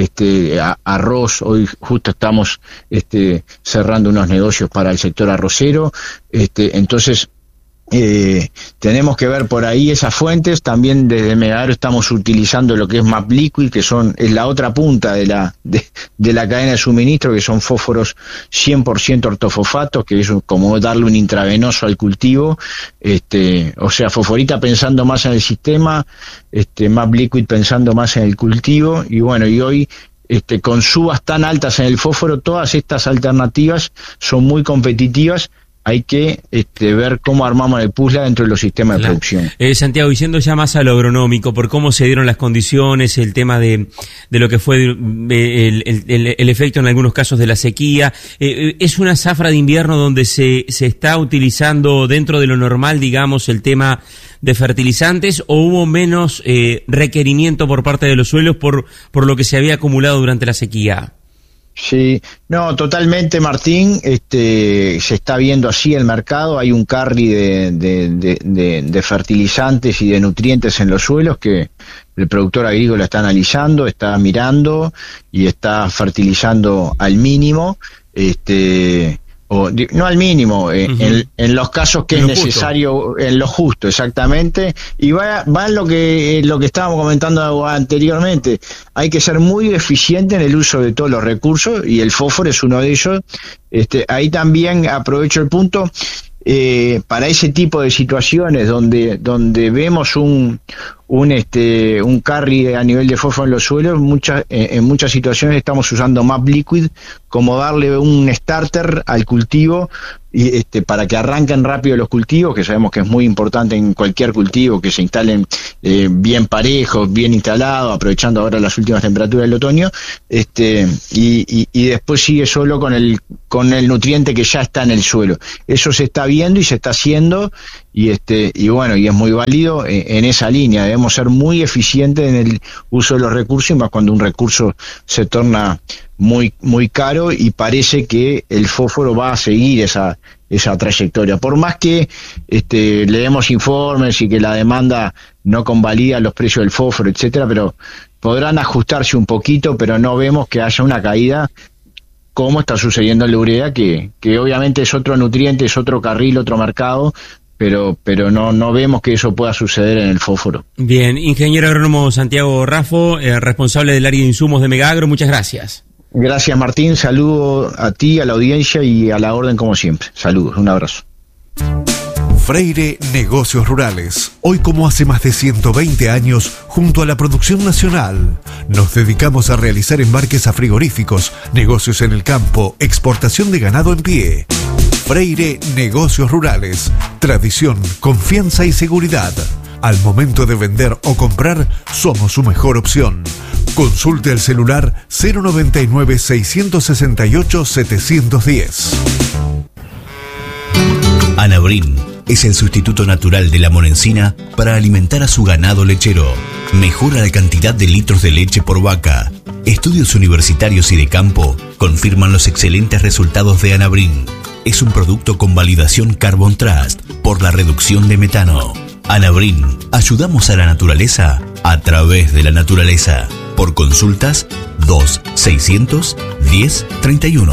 [SPEAKER 13] arroz. Hoy justo estamos cerrando unos negocios para el sector arrocero, entonces tenemos que ver por ahí esas fuentes. También desde Megagro estamos utilizando lo que es Map Liquid, que es la otra punta de la cadena de suministro, que son fósforos 100% ortofosfatos, que es como darle un intravenoso al cultivo, o sea, fosforita pensando más en el sistema, Map Liquid pensando más en el cultivo, y hoy con subas tan altas en el fósforo, todas estas alternativas son muy competitivas. Hay que ver cómo armamos el puzzle dentro de los sistemas de producción.
[SPEAKER 9] Santiago, y yendo ya más a lo agronómico, por cómo se dieron las condiciones, el tema de lo que fue el efecto en algunos casos de la sequía, ¿es una zafra de invierno donde se está utilizando dentro de lo normal, digamos, el tema de fertilizantes, o hubo menos requerimiento por parte de los suelos por lo que se había acumulado durante la sequía?
[SPEAKER 13] Sí, no, totalmente, Martín, se está viendo así el mercado. Hay un carry de fertilizantes y de nutrientes en los suelos que el productor agrícola está analizando, está mirando y está fertilizando al mínimo, no al mínimo, en los casos que es necesario, en lo justo, exactamente, y va en lo que estábamos comentando anteriormente. Hay que ser muy eficiente en el uso de todos los recursos, y el fósforo es uno de ellos. Ahí también aprovecho el punto. para ese tipo de situaciones donde vemos un carry a nivel de fósforo en los suelos, en muchas situaciones estamos usando Map Liquid como darle un starter al cultivo y para que arranquen rápido los cultivos, que sabemos que es muy importante en cualquier cultivo que se instalen bien parejos, bien instalados, aprovechando ahora las últimas temperaturas del otoño, y después sigue solo con el nutriente que ya está en el suelo. Eso se está viendo y se está haciendo, y bueno, y es muy válido en esa línea. Debemos ser muy eficientes en el uso de los recursos, y más cuando un recurso se torna muy muy caro, y parece que el fósforo va a seguir esa trayectoria, por más que leemos informes y que la demanda no convalida los precios del fósforo, etcétera, pero podrán ajustarse un poquito, pero no vemos que haya una caída como está sucediendo en la urea, que obviamente es otro nutriente, es otro carril, otro mercado, pero no vemos que eso pueda suceder en el fósforo.
[SPEAKER 9] Bien, ingeniero agrónomo Santiago Raffo, responsable del área de insumos de Megaagro, muchas gracias.
[SPEAKER 13] Gracias, Martín, saludo a ti, a la audiencia y a la orden como siempre. Saludos, un abrazo.
[SPEAKER 10] Freire Negocios Rurales. Hoy, como hace más de 120 años, junto a la producción nacional, nos dedicamos a realizar embarques a frigoríficos, negocios en el campo, exportación de ganado en pie. Freire Negocios Rurales. Tradición, confianza y seguridad. Al momento de vender o comprar, somos su mejor opción. Consulte el celular 099-668-710.
[SPEAKER 14] Anabrin es el sustituto natural de la monencina para alimentar a su ganado lechero. Mejora la cantidad de litros de leche por vaca. Estudios universitarios y de campo confirman los excelentes resultados de Anabrin. Es un producto con validación Carbon Trust por la reducción de metano. Anabrin, ayudamos a la naturaleza a través de la naturaleza. Por consultas, 2-600-10-31.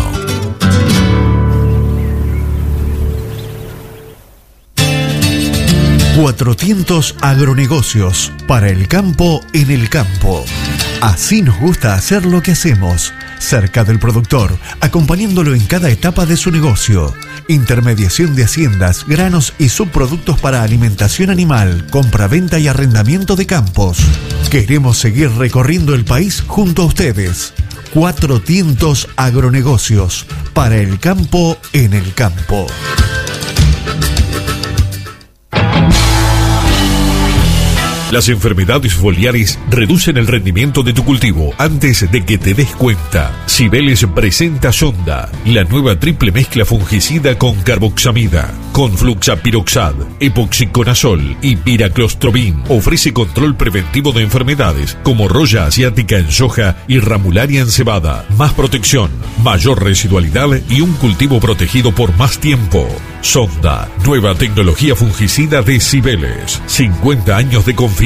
[SPEAKER 10] Cuatrocientos Agronegocios, para el campo en el campo. Así nos gusta hacer lo que hacemos, cerca del productor, acompañándolo en cada etapa de su negocio. Intermediación de haciendas, granos y subproductos para alimentación animal, compra-venta y arrendamiento de campos. Queremos seguir recorriendo el país junto a ustedes. Cuatrocientos Agronegocios, para el campo en el campo.
[SPEAKER 5] Las enfermedades foliares reducen el rendimiento de tu cultivo antes de que te des cuenta. Cibeles presenta Sonda, la nueva triple mezcla fungicida con carboxamida, con fluxapiroxad, epoxiconazol y piraclostrobin. Ofrece control preventivo de enfermedades como roya asiática en soja y ramularia en cebada. Más protección, mayor residualidad y un cultivo protegido por más tiempo. Sonda, nueva tecnología fungicida de Cibeles. 50 años de confianza.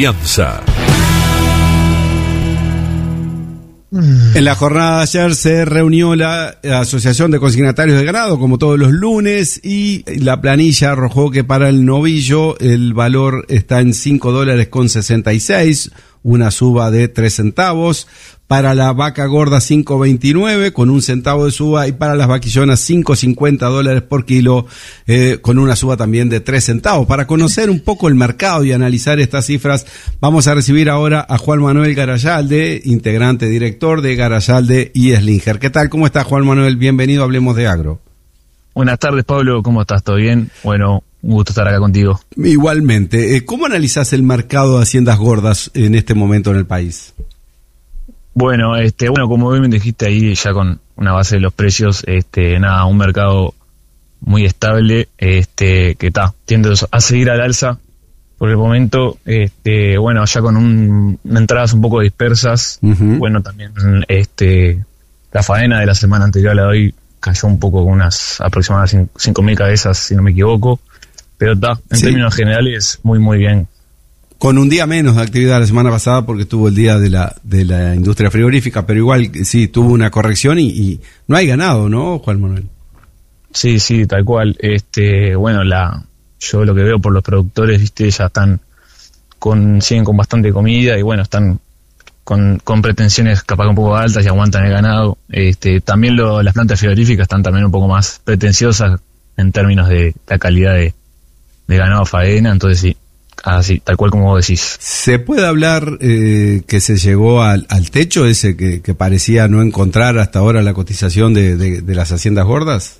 [SPEAKER 2] En la jornada de ayer se reunió la Asociación de Consignatarios de Ganado, como todos los lunes, y la planilla arrojó que para el novillo el valor está en $5.66, una suba de 3 centavos. Para la vaca gorda 5.29 con 1 centavo de suba, y para las vaquillonas $5.50 por kilo con una suba también de 3 centavos. Para conocer un poco el mercado y analizar estas cifras, vamos a recibir ahora a Juan Manuel Garayalde, integrante director de Garayalde y Slinger. ¿Qué tal? ¿Cómo está, Juan Manuel? Bienvenido a Hablemos de Agro.
[SPEAKER 15] Buenas tardes, Pablo. ¿Cómo estás? ¿Todo bien? Bueno, un gusto estar acá contigo.
[SPEAKER 2] Igualmente. ¿Cómo analizás el mercado de haciendas gordas en este momento en el país?
[SPEAKER 15] Bueno, como bien dijiste ahí, ya con una base de los precios, un mercado muy estable, que tiende a seguir al alza por el momento, ya con entradas un poco dispersas.
[SPEAKER 2] Uh-huh.
[SPEAKER 15] Bueno, también, la faena de la semana anterior a la de hoy cayó un poco con unas aproximadas 5.000 cabezas, si no me equivoco, pero en términos generales, muy, muy bien.
[SPEAKER 2] Con un día menos de actividad la semana pasada porque estuvo el día de la industria frigorífica, pero igual sí tuvo una corrección y no hay ganado, ¿no, Juan Manuel?
[SPEAKER 15] Sí, tal cual. Yo lo que veo por los productores, ya siguen con bastante comida y están con pretensiones capaz un poco altas y aguantan el ganado. También las plantas frigoríficas están también un poco más pretenciosas en términos de la calidad de ganado faena. Entonces sí, así, tal cual como vos decís.
[SPEAKER 2] ¿Se puede hablar que se llegó al techo ese que parecía no encontrar hasta ahora la cotización de las haciendas gordas?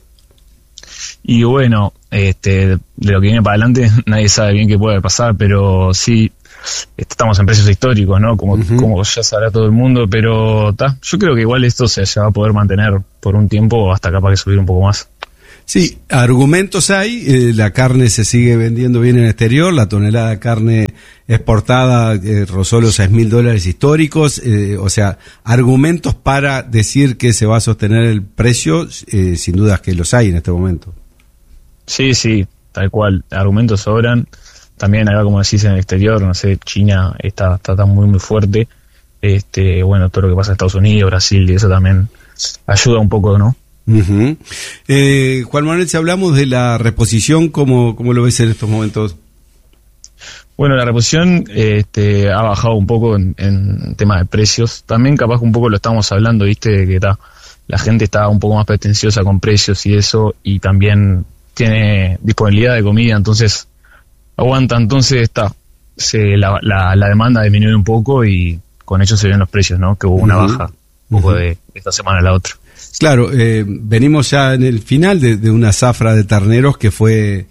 [SPEAKER 15] Y bueno, de lo que viene para adelante nadie sabe bien qué puede pasar, pero sí, estamos en precios históricos, ¿no? Como ya sabrá todo el mundo, pero yo creo que igual esto se va a poder mantener por un tiempo, hasta capaz de subir un poco más.
[SPEAKER 2] Sí, argumentos hay, la carne se sigue vendiendo bien en el exterior, la tonelada de carne exportada rozó los $6,000 históricos, o sea, argumentos para decir que se va a sostener el precio, sin dudas que los hay en este momento.
[SPEAKER 15] Sí, tal cual, argumentos sobran. También acá, como decís, en el exterior, no sé, China está muy muy fuerte. Bueno, todo lo que pasa en Estados Unidos, Brasil, y eso también ayuda un poco, ¿no?
[SPEAKER 2] Uh-huh. Juan Manuel, si hablamos de la reposición, ¿cómo lo ves en estos momentos?
[SPEAKER 15] Bueno, la reposición ha bajado un poco en tema de precios. También capaz que un poco lo estamos hablando, viste, que la gente está un poco más pretenciosa con precios y eso, y también tiene disponibilidad de comida, entonces aguanta. Entonces la demanda disminuye un poco y con ello se ven los precios, ¿no? Que hubo una baja un poco de esta semana a la otra.
[SPEAKER 2] Claro, venimos ya en el final de una zafra de terneros que fue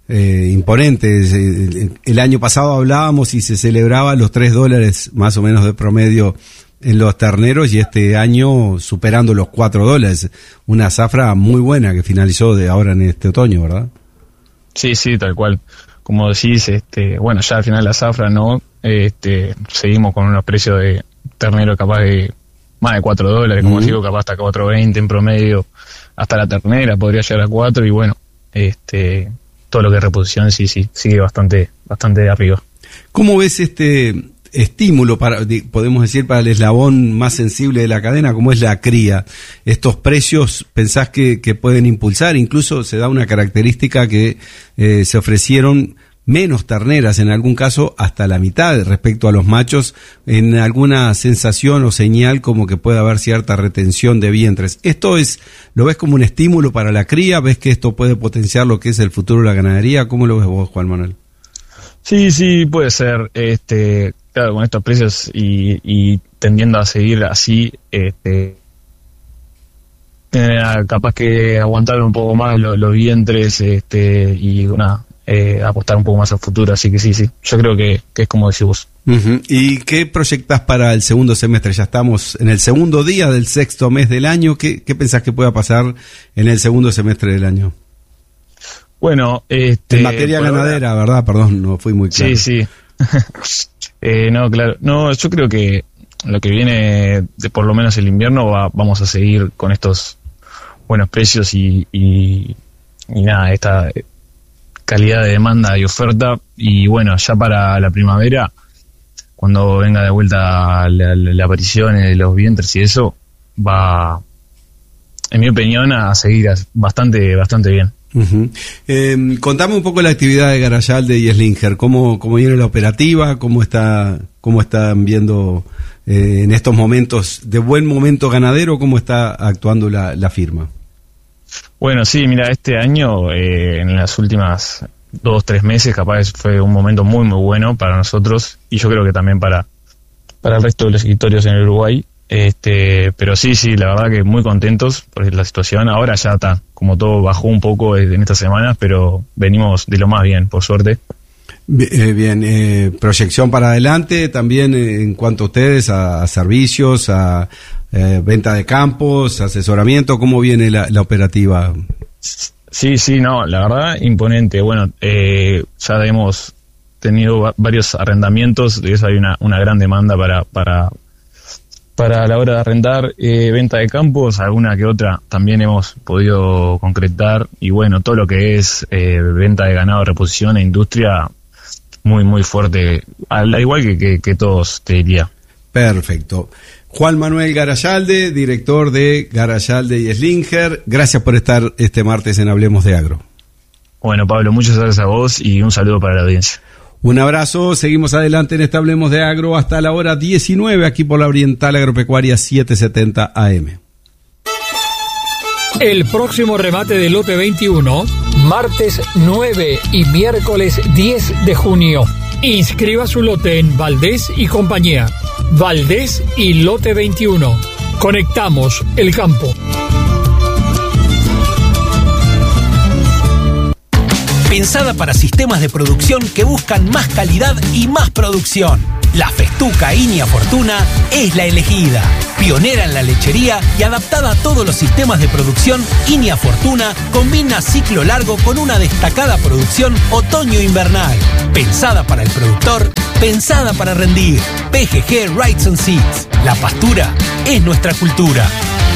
[SPEAKER 2] imponente. El año pasado hablábamos y se celebraba los $3 más o menos de promedio en los terneros, y este año superando los $4. Una zafra muy buena que finalizó de ahora en este otoño, ¿verdad?
[SPEAKER 15] Sí, tal cual. Como decís, bueno, ya al final la zafra, ¿no? Seguimos con unos precios de ternero capaz de más de $4, como digo, capaz hasta $4.20 en promedio, hasta la ternera podría llegar a $4, y bueno, todo lo que es reposición sí sigue bastante arriba.
[SPEAKER 2] ¿Cómo ves este estímulo podemos decir, para el eslabón más sensible de la cadena, como es la cría? ¿Estos precios pensás que pueden impulsar? Incluso se da una característica que se ofrecieron menos terneras, en algún caso hasta la mitad respecto a los machos, en alguna sensación o señal como que puede haber cierta retención de vientres. ¿Esto lo ves como un estímulo para la cría? ¿Ves que esto puede potenciar lo que es el futuro de la ganadería? ¿Cómo lo ves vos, Juan Manuel?
[SPEAKER 15] Sí, puede ser. Claro, con estos precios y tendiendo a seguir así, capaz que aguantar un poco más los vientres, y apostar un poco más al futuro. Así que sí, yo creo que es como decís vos.
[SPEAKER 2] Uh-huh. ¿Y qué proyectás para el segundo semestre? Ya estamos en el segundo día del sexto mes del año. ¿Qué pensás que pueda pasar en el segundo semestre del año?
[SPEAKER 15] Bueno,
[SPEAKER 2] en materia ganadera, ahora, ¿verdad? Perdón, no fui muy claro.
[SPEAKER 15] Sí. No, claro. No, yo creo que lo que viene, por lo menos el invierno, vamos a seguir con estos buenos precios y nada, esta calidad de demanda y oferta. Y bueno, ya para la primavera, cuando venga de vuelta la aparición de los vientres y eso, va, en mi opinión, a seguir bastante bien.
[SPEAKER 2] Uh-huh. Contame un poco la actividad de Garayalde y Slinger, cómo viene la operativa, cómo están viendo en estos momentos de buen momento ganadero, cómo está actuando la firma.
[SPEAKER 15] Bueno, sí, mira, este año, en las últimas 2-3 meses, capaz fue un momento muy muy bueno para nosotros, y yo creo que también para el resto de los escritorios en el Uruguay. Pero sí, la verdad que muy contentos por la situación. Ahora ya está, como todo bajó un poco en estas semanas, pero venimos de lo más bien, por suerte.
[SPEAKER 2] Bien, proyección para adelante también en cuanto a ustedes, a servicios, a venta de campos, asesoramiento, ¿cómo viene la operativa?
[SPEAKER 15] Sí, no, la verdad, imponente. Bueno, ya hemos tenido varios arrendamientos, de eso hay una gran demanda para la hora de arrendar. Venta de campos, alguna que otra también hemos podido concretar, y bueno, todo lo que es venta de ganado, reposición e industria, muy muy fuerte, al igual que todos, te diría.
[SPEAKER 2] Perfecto. Juan Manuel Garayalde, director de Garayalde y Slinger, gracias por estar este martes en Hablemos de Agro.
[SPEAKER 15] Bueno, Pablo, muchas gracias a vos y un saludo para la audiencia.
[SPEAKER 2] Un abrazo, seguimos adelante en este Hablemos de Agro hasta la hora 19 aquí por la Oriental Agropecuaria 770 AM.
[SPEAKER 16] El próximo remate del lote 21 martes 9 y miércoles 10 de junio. Inscriba su lote en Valdés y Compañía. Valdés y Lote 21. Conectamos el campo.
[SPEAKER 17] Pensada para sistemas de producción que buscan más calidad y más producción. La Festuca Inia Fortuna es la elegida. Pionera en la lechería y adaptada a todos los sistemas de producción, Inia Fortuna combina ciclo largo con una destacada producción otoño-invernal. Pensada para el productor, pensada para rendir. PGG Rights and Seeds. La pastura es nuestra cultura.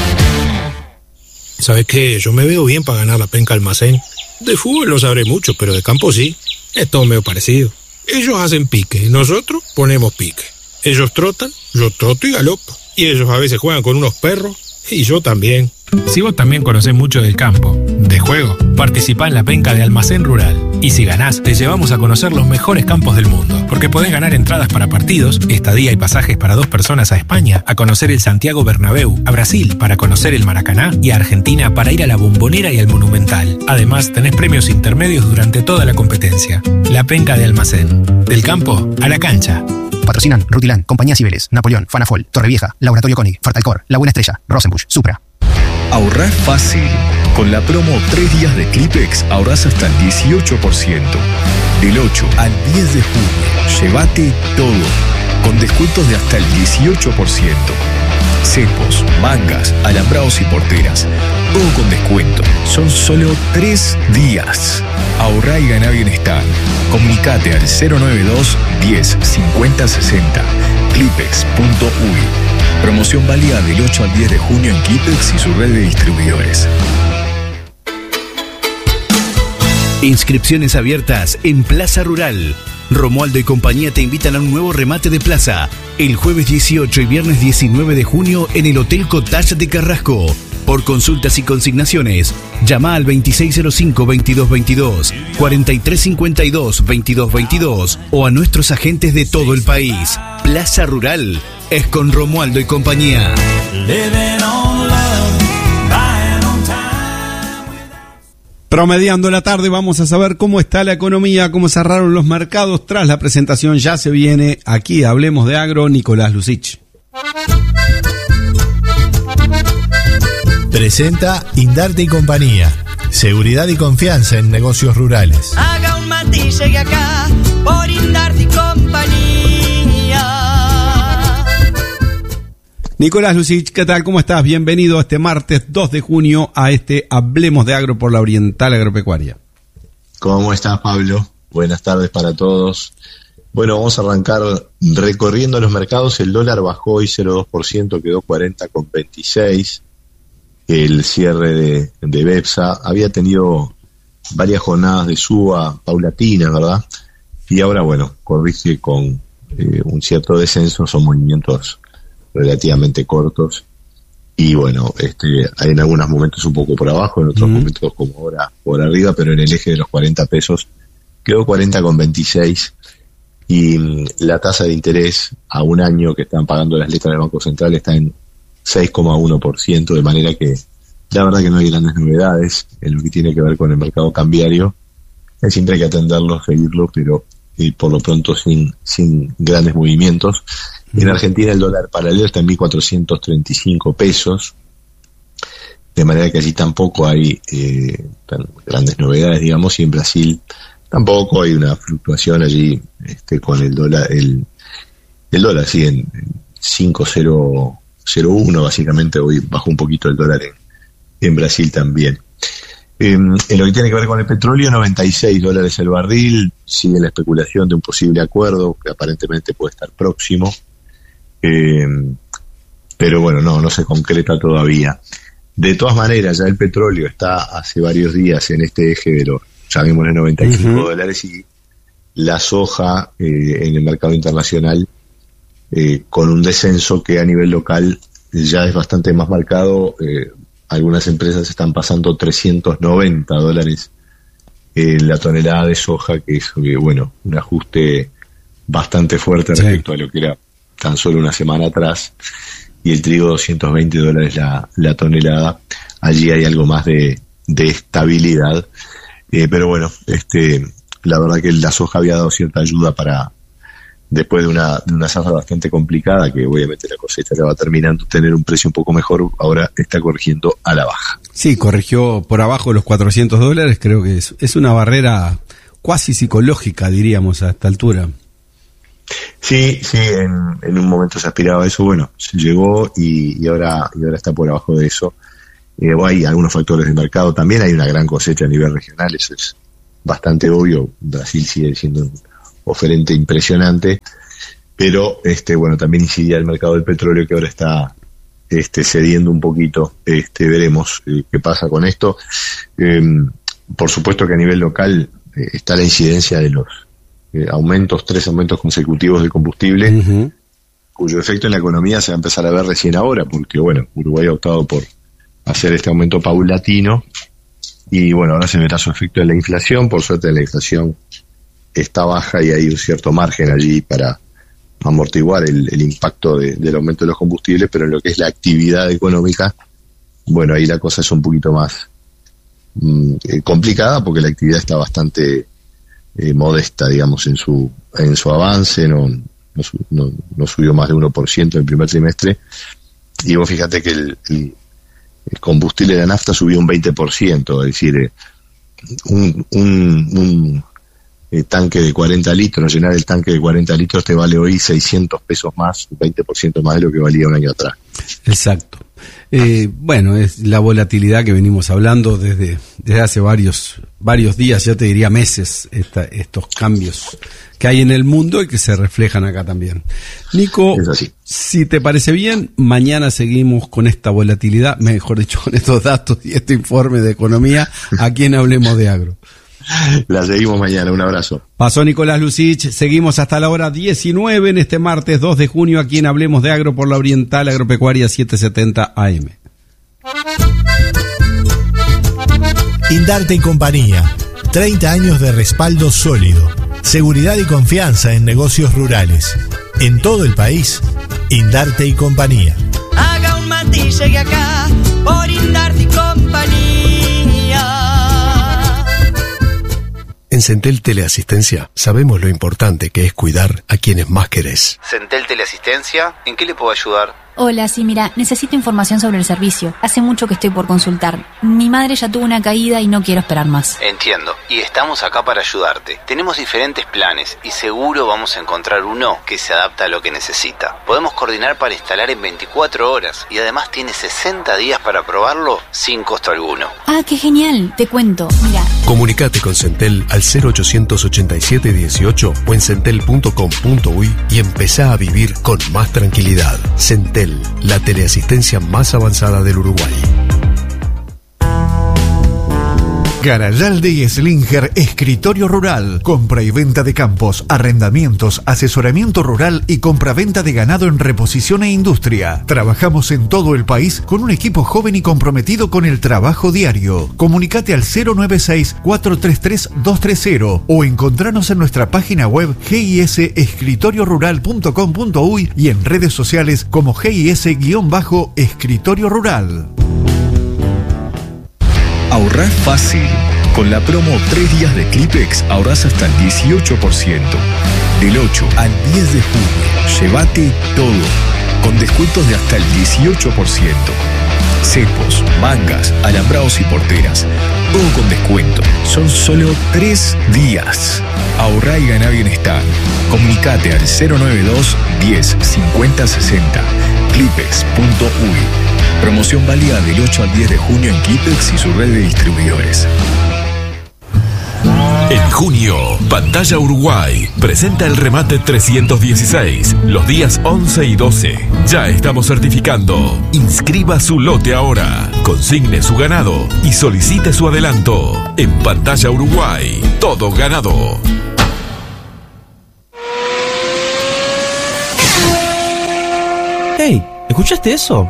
[SPEAKER 6] ¿Sabes qué? Yo me veo bien para ganar la penca almacén. De fútbol no sabré mucho, pero de campo sí. Es todo medio parecido. Ellos hacen pique, nosotros ponemos pique. Ellos trotan, yo troto y galopo. Y ellos a veces juegan con unos perros, y yo también.
[SPEAKER 7] Si vos también conocés mucho del campo, de juego, participá en la penca de Almacén Rural. Y si ganás, te llevamos a conocer los mejores campos del mundo. Porque podés ganar entradas para partidos, estadía y pasajes para 2 personas a España, a conocer el Santiago Bernabéu, a Brasil para conocer el Maracaná y a Argentina para ir a la Bombonera y al Monumental. Además, tenés premios intermedios durante toda la competencia. La penca de Almacén. Del campo a la cancha.
[SPEAKER 8] Patrocinan Rutiland, Compañía Cibeles, Napoleón, Fanafol, Torrevieja, Laboratorio Koenig, Fartalcor, La Buena Estrella, Rosenbusch, Supra.
[SPEAKER 18] Ahorrar fácil. Con la promo 3 días de Clipex ahorras hasta el 18%. Del 8 al 10 de junio, llévate todo, con descuentos de hasta el 18%. Cepos, mangas, alambrados y porteras, todo con descuento. Son solo 3 días. Ahorrá y ganá bienestar. Comunicate al 092 10 50 60. Clipex.uy. Promoción válida del 8 al 10 de junio en Clipex y su red de distribuidores.
[SPEAKER 14] Inscripciones abiertas en Plaza Rural. Romualdo y compañía te invitan a un nuevo remate de plaza el jueves 18 y viernes 19 de junio en el Hotel Cottage de Carrasco. Por consultas y consignaciones, llama al 2605-2222, 4352-2222 o a nuestros agentes de todo el país. Plaza Rural es con Romualdo y compañía.
[SPEAKER 2] Promediando la tarde, vamos a saber cómo está la economía, cómo cerraron los mercados tras la presentación. Ya se viene aquí, hablemos de agro, Nicolás Lucich.
[SPEAKER 19] Presenta Indarte y compañía. Seguridad y confianza en negocios rurales.
[SPEAKER 20] Haga un mate y llegue acá por Indarte y compañía.
[SPEAKER 2] Nicolás Lucich, ¿qué tal? ¿Cómo estás? Bienvenido este martes 2 de junio a este Hablemos de Agro por la Oriental Agropecuaria.
[SPEAKER 21] ¿Cómo estás, Pablo? Buenas tardes para todos. Bueno, vamos a arrancar recorriendo los mercados. El dólar bajó hoy 0,2%, quedó 40,26. El cierre de Bepsa había tenido varias jornadas de suba paulatina, ¿verdad? Y ahora, bueno, corrige con un cierto descenso, son movimientos relativamente cortos. Y bueno, hay en algunos momentos un poco por abajo, en otros momentos como ahora por arriba, pero en el eje de los 40 pesos quedó 40,26. Y la tasa de interés a un año que están pagando las letras del Banco Central está en 6,1%, de manera que la verdad que no hay grandes novedades en lo que tiene que ver con el mercado cambiario. Siempre hay que atenderlo, seguirlo, pero por lo pronto sin grandes movimientos. En Argentina el dólar paralelo está en 1.435 pesos, de manera que allí tampoco hay grandes novedades, digamos, y en Brasil tampoco hay una fluctuación allí con el dólar, el dólar sigue en 5,001, básicamente hoy bajó un poquito el dólar en Brasil también. En lo que tiene que ver con el petróleo, $96 el barril, sigue la especulación de un posible acuerdo que aparentemente puede estar próximo, pero bueno, no se concreta todavía. De todas maneras, ya el petróleo está hace varios días en este eje de los, llamémosle, $95 y la soja en el mercado internacional con un descenso que a nivel local ya es bastante más marcado. Algunas empresas están pasando $390 en la tonelada de soja, que es, bueno, un ajuste bastante fuerte respecto a lo que era tan solo una semana atrás, y el trigo $220 la tonelada. Allí hay algo más de estabilidad. Pero bueno, la verdad que la soja había dado cierta ayuda para, después de una zafra bastante complicada, que obviamente la cosecha ya va terminando, tener un precio un poco mejor, ahora está corrigiendo a la baja.
[SPEAKER 2] Sí, corrigió por abajo los $400, creo que es una barrera cuasi psicológica, diríamos, a esta altura.
[SPEAKER 21] Sí, en un momento se aspiraba a eso, bueno, se llegó y ahora está por abajo de eso. Hay algunos factores de mercado también, hay una gran cosecha a nivel regional, eso es bastante obvio. Brasil sigue siendo un oferente impresionante, pero bueno, también incidía el mercado del petróleo, que ahora está cediendo un poquito. Veremos qué pasa con esto. Por supuesto que a nivel local está la incidencia de los aumentos, 3 aumentos consecutivos de combustible, cuyo efecto en la economía se va a empezar a ver recién ahora, porque bueno, Uruguay ha optado por hacer este aumento paulatino y bueno, ahora se verá su efecto en la inflación. Por suerte la inflación está baja y hay un cierto margen allí para amortiguar el impacto del aumento de los combustibles, pero en lo que es la actividad económica, bueno, ahí la cosa es un poquito más complicada, porque la actividad está bastante modesta, digamos, en su avance, no subió más de 1% en el primer trimestre, y vos fíjate que el combustible de la nafta subió un 20%, es decir, un tanque de 40 litros, llenar el tanque de 40 litros te vale hoy $600 más, un 20% más de lo que valía un año atrás.
[SPEAKER 2] Exacto. Bueno, es la volatilidad que venimos hablando desde hace varios días, ya te diría meses, estos cambios que hay en el mundo y que se reflejan acá también. Nico, si te parece bien, mañana seguimos con esta volatilidad, mejor dicho, con estos datos y este informe de economía, aquí en Hablemos de Agro.
[SPEAKER 21] La seguimos mañana, un abrazo.
[SPEAKER 2] Pasó Nicolás Lucich, seguimos hasta la hora 19 en este martes 2 de junio aquí en Hablemos de Agro por la Oriental Agropecuaria 770 AM.
[SPEAKER 19] Indarte y compañía, 30 años de respaldo sólido, seguridad y confianza en negocios rurales. En todo el país, Indarte y compañía.
[SPEAKER 20] Haga un mate y llegue acá por Indarte y compañía.
[SPEAKER 18] En Centel Teleasistencia sabemos lo importante que es cuidar a quienes más querés.
[SPEAKER 1] Centel Teleasistencia, ¿en qué le puedo ayudar?
[SPEAKER 22] Hola, sí, mira, necesito información sobre el servicio. Hace mucho que estoy por consultar. Mi madre ya tuvo una caída y no quiero esperar más.
[SPEAKER 1] Entiendo, y estamos acá para ayudarte. Tenemos diferentes planes y seguro vamos a encontrar uno que se adapta a lo que necesita. Podemos coordinar para instalar en 24 horas y además tiene 60 días para probarlo sin costo alguno.
[SPEAKER 22] Ah, qué genial, te cuento, mira.
[SPEAKER 18] Comunicate con Centel al 0887 18 o en centel.com.uy y empezá a vivir con más tranquilidad. Centel, la teleasistencia más avanzada del Uruguay.
[SPEAKER 10] Garayalde y Slinger Escritorio Rural. Compra y venta de campos, arrendamientos, asesoramiento rural y compra-venta de ganado en reposición e industria. Trabajamos en todo el país con un equipo joven y comprometido con el trabajo diario. Comunicate al 096-433-230 o encontranos en nuestra página web gisescritoriorural.com.uy y en redes sociales como GIS-Escritorio Rural.
[SPEAKER 18] Ahorrar fácil. Con la promo 3 días de Clipex ahorrás hasta el 18%. Del 8 al 10 de junio, llévate todo, con descuentos de hasta el 18%. Cepos, mangas, alambrados y porteras, todo con descuento. Son solo 3 días. Ahorrá y ganá bienestar. Comunicate al 092 10 50 60. Clipex.uy. Promoción válida del 8 al 10 de junio en Clipex y su red de distribuidores.
[SPEAKER 5] En junio, Pantalla Uruguay presenta el remate 316, los días 11 y 12. Ya estamos certificando. Inscriba su lote ahora, consigne su ganado y solicite su adelanto. En Pantalla Uruguay, todo ganado.
[SPEAKER 23] Hey, ¿escuchaste eso?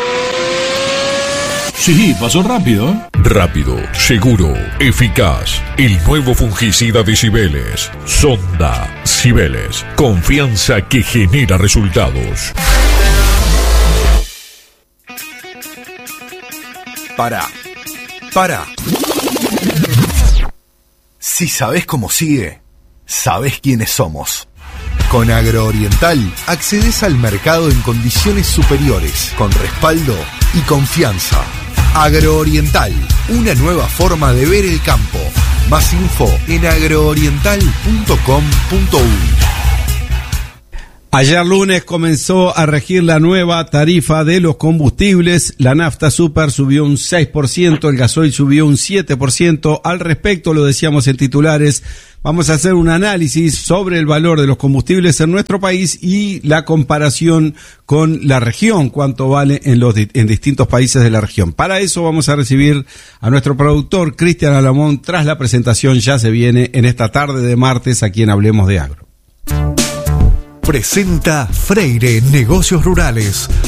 [SPEAKER 5] Sí, pasó rápido. Rápido, seguro, eficaz. El nuevo fungicida de Cibeles. Sonda Cibeles. Confianza que genera resultados.
[SPEAKER 18] Para.
[SPEAKER 3] Si sabés cómo sigue, sabés quiénes somos. Con Agrooriental accedes al mercado en condiciones superiores, con respaldo y confianza. Agrooriental, una nueva forma de ver el campo. Más info en agrooriental.com.uy.
[SPEAKER 2] Ayer lunes comenzó a regir la nueva tarifa de los combustibles. La nafta super subió un 6%, el gasoil subió un 7%. Al respecto, lo decíamos en titulares, vamos a hacer un análisis sobre el valor de los combustibles en nuestro país y la comparación con la región, cuánto vale en distintos países de la región. Para eso vamos a recibir a nuestro productor Cristian Alamón. Tras la presentación ya se viene en esta tarde de martes aquí en Hablemos de Agro.
[SPEAKER 10] Presenta Freire Negocios Rurales.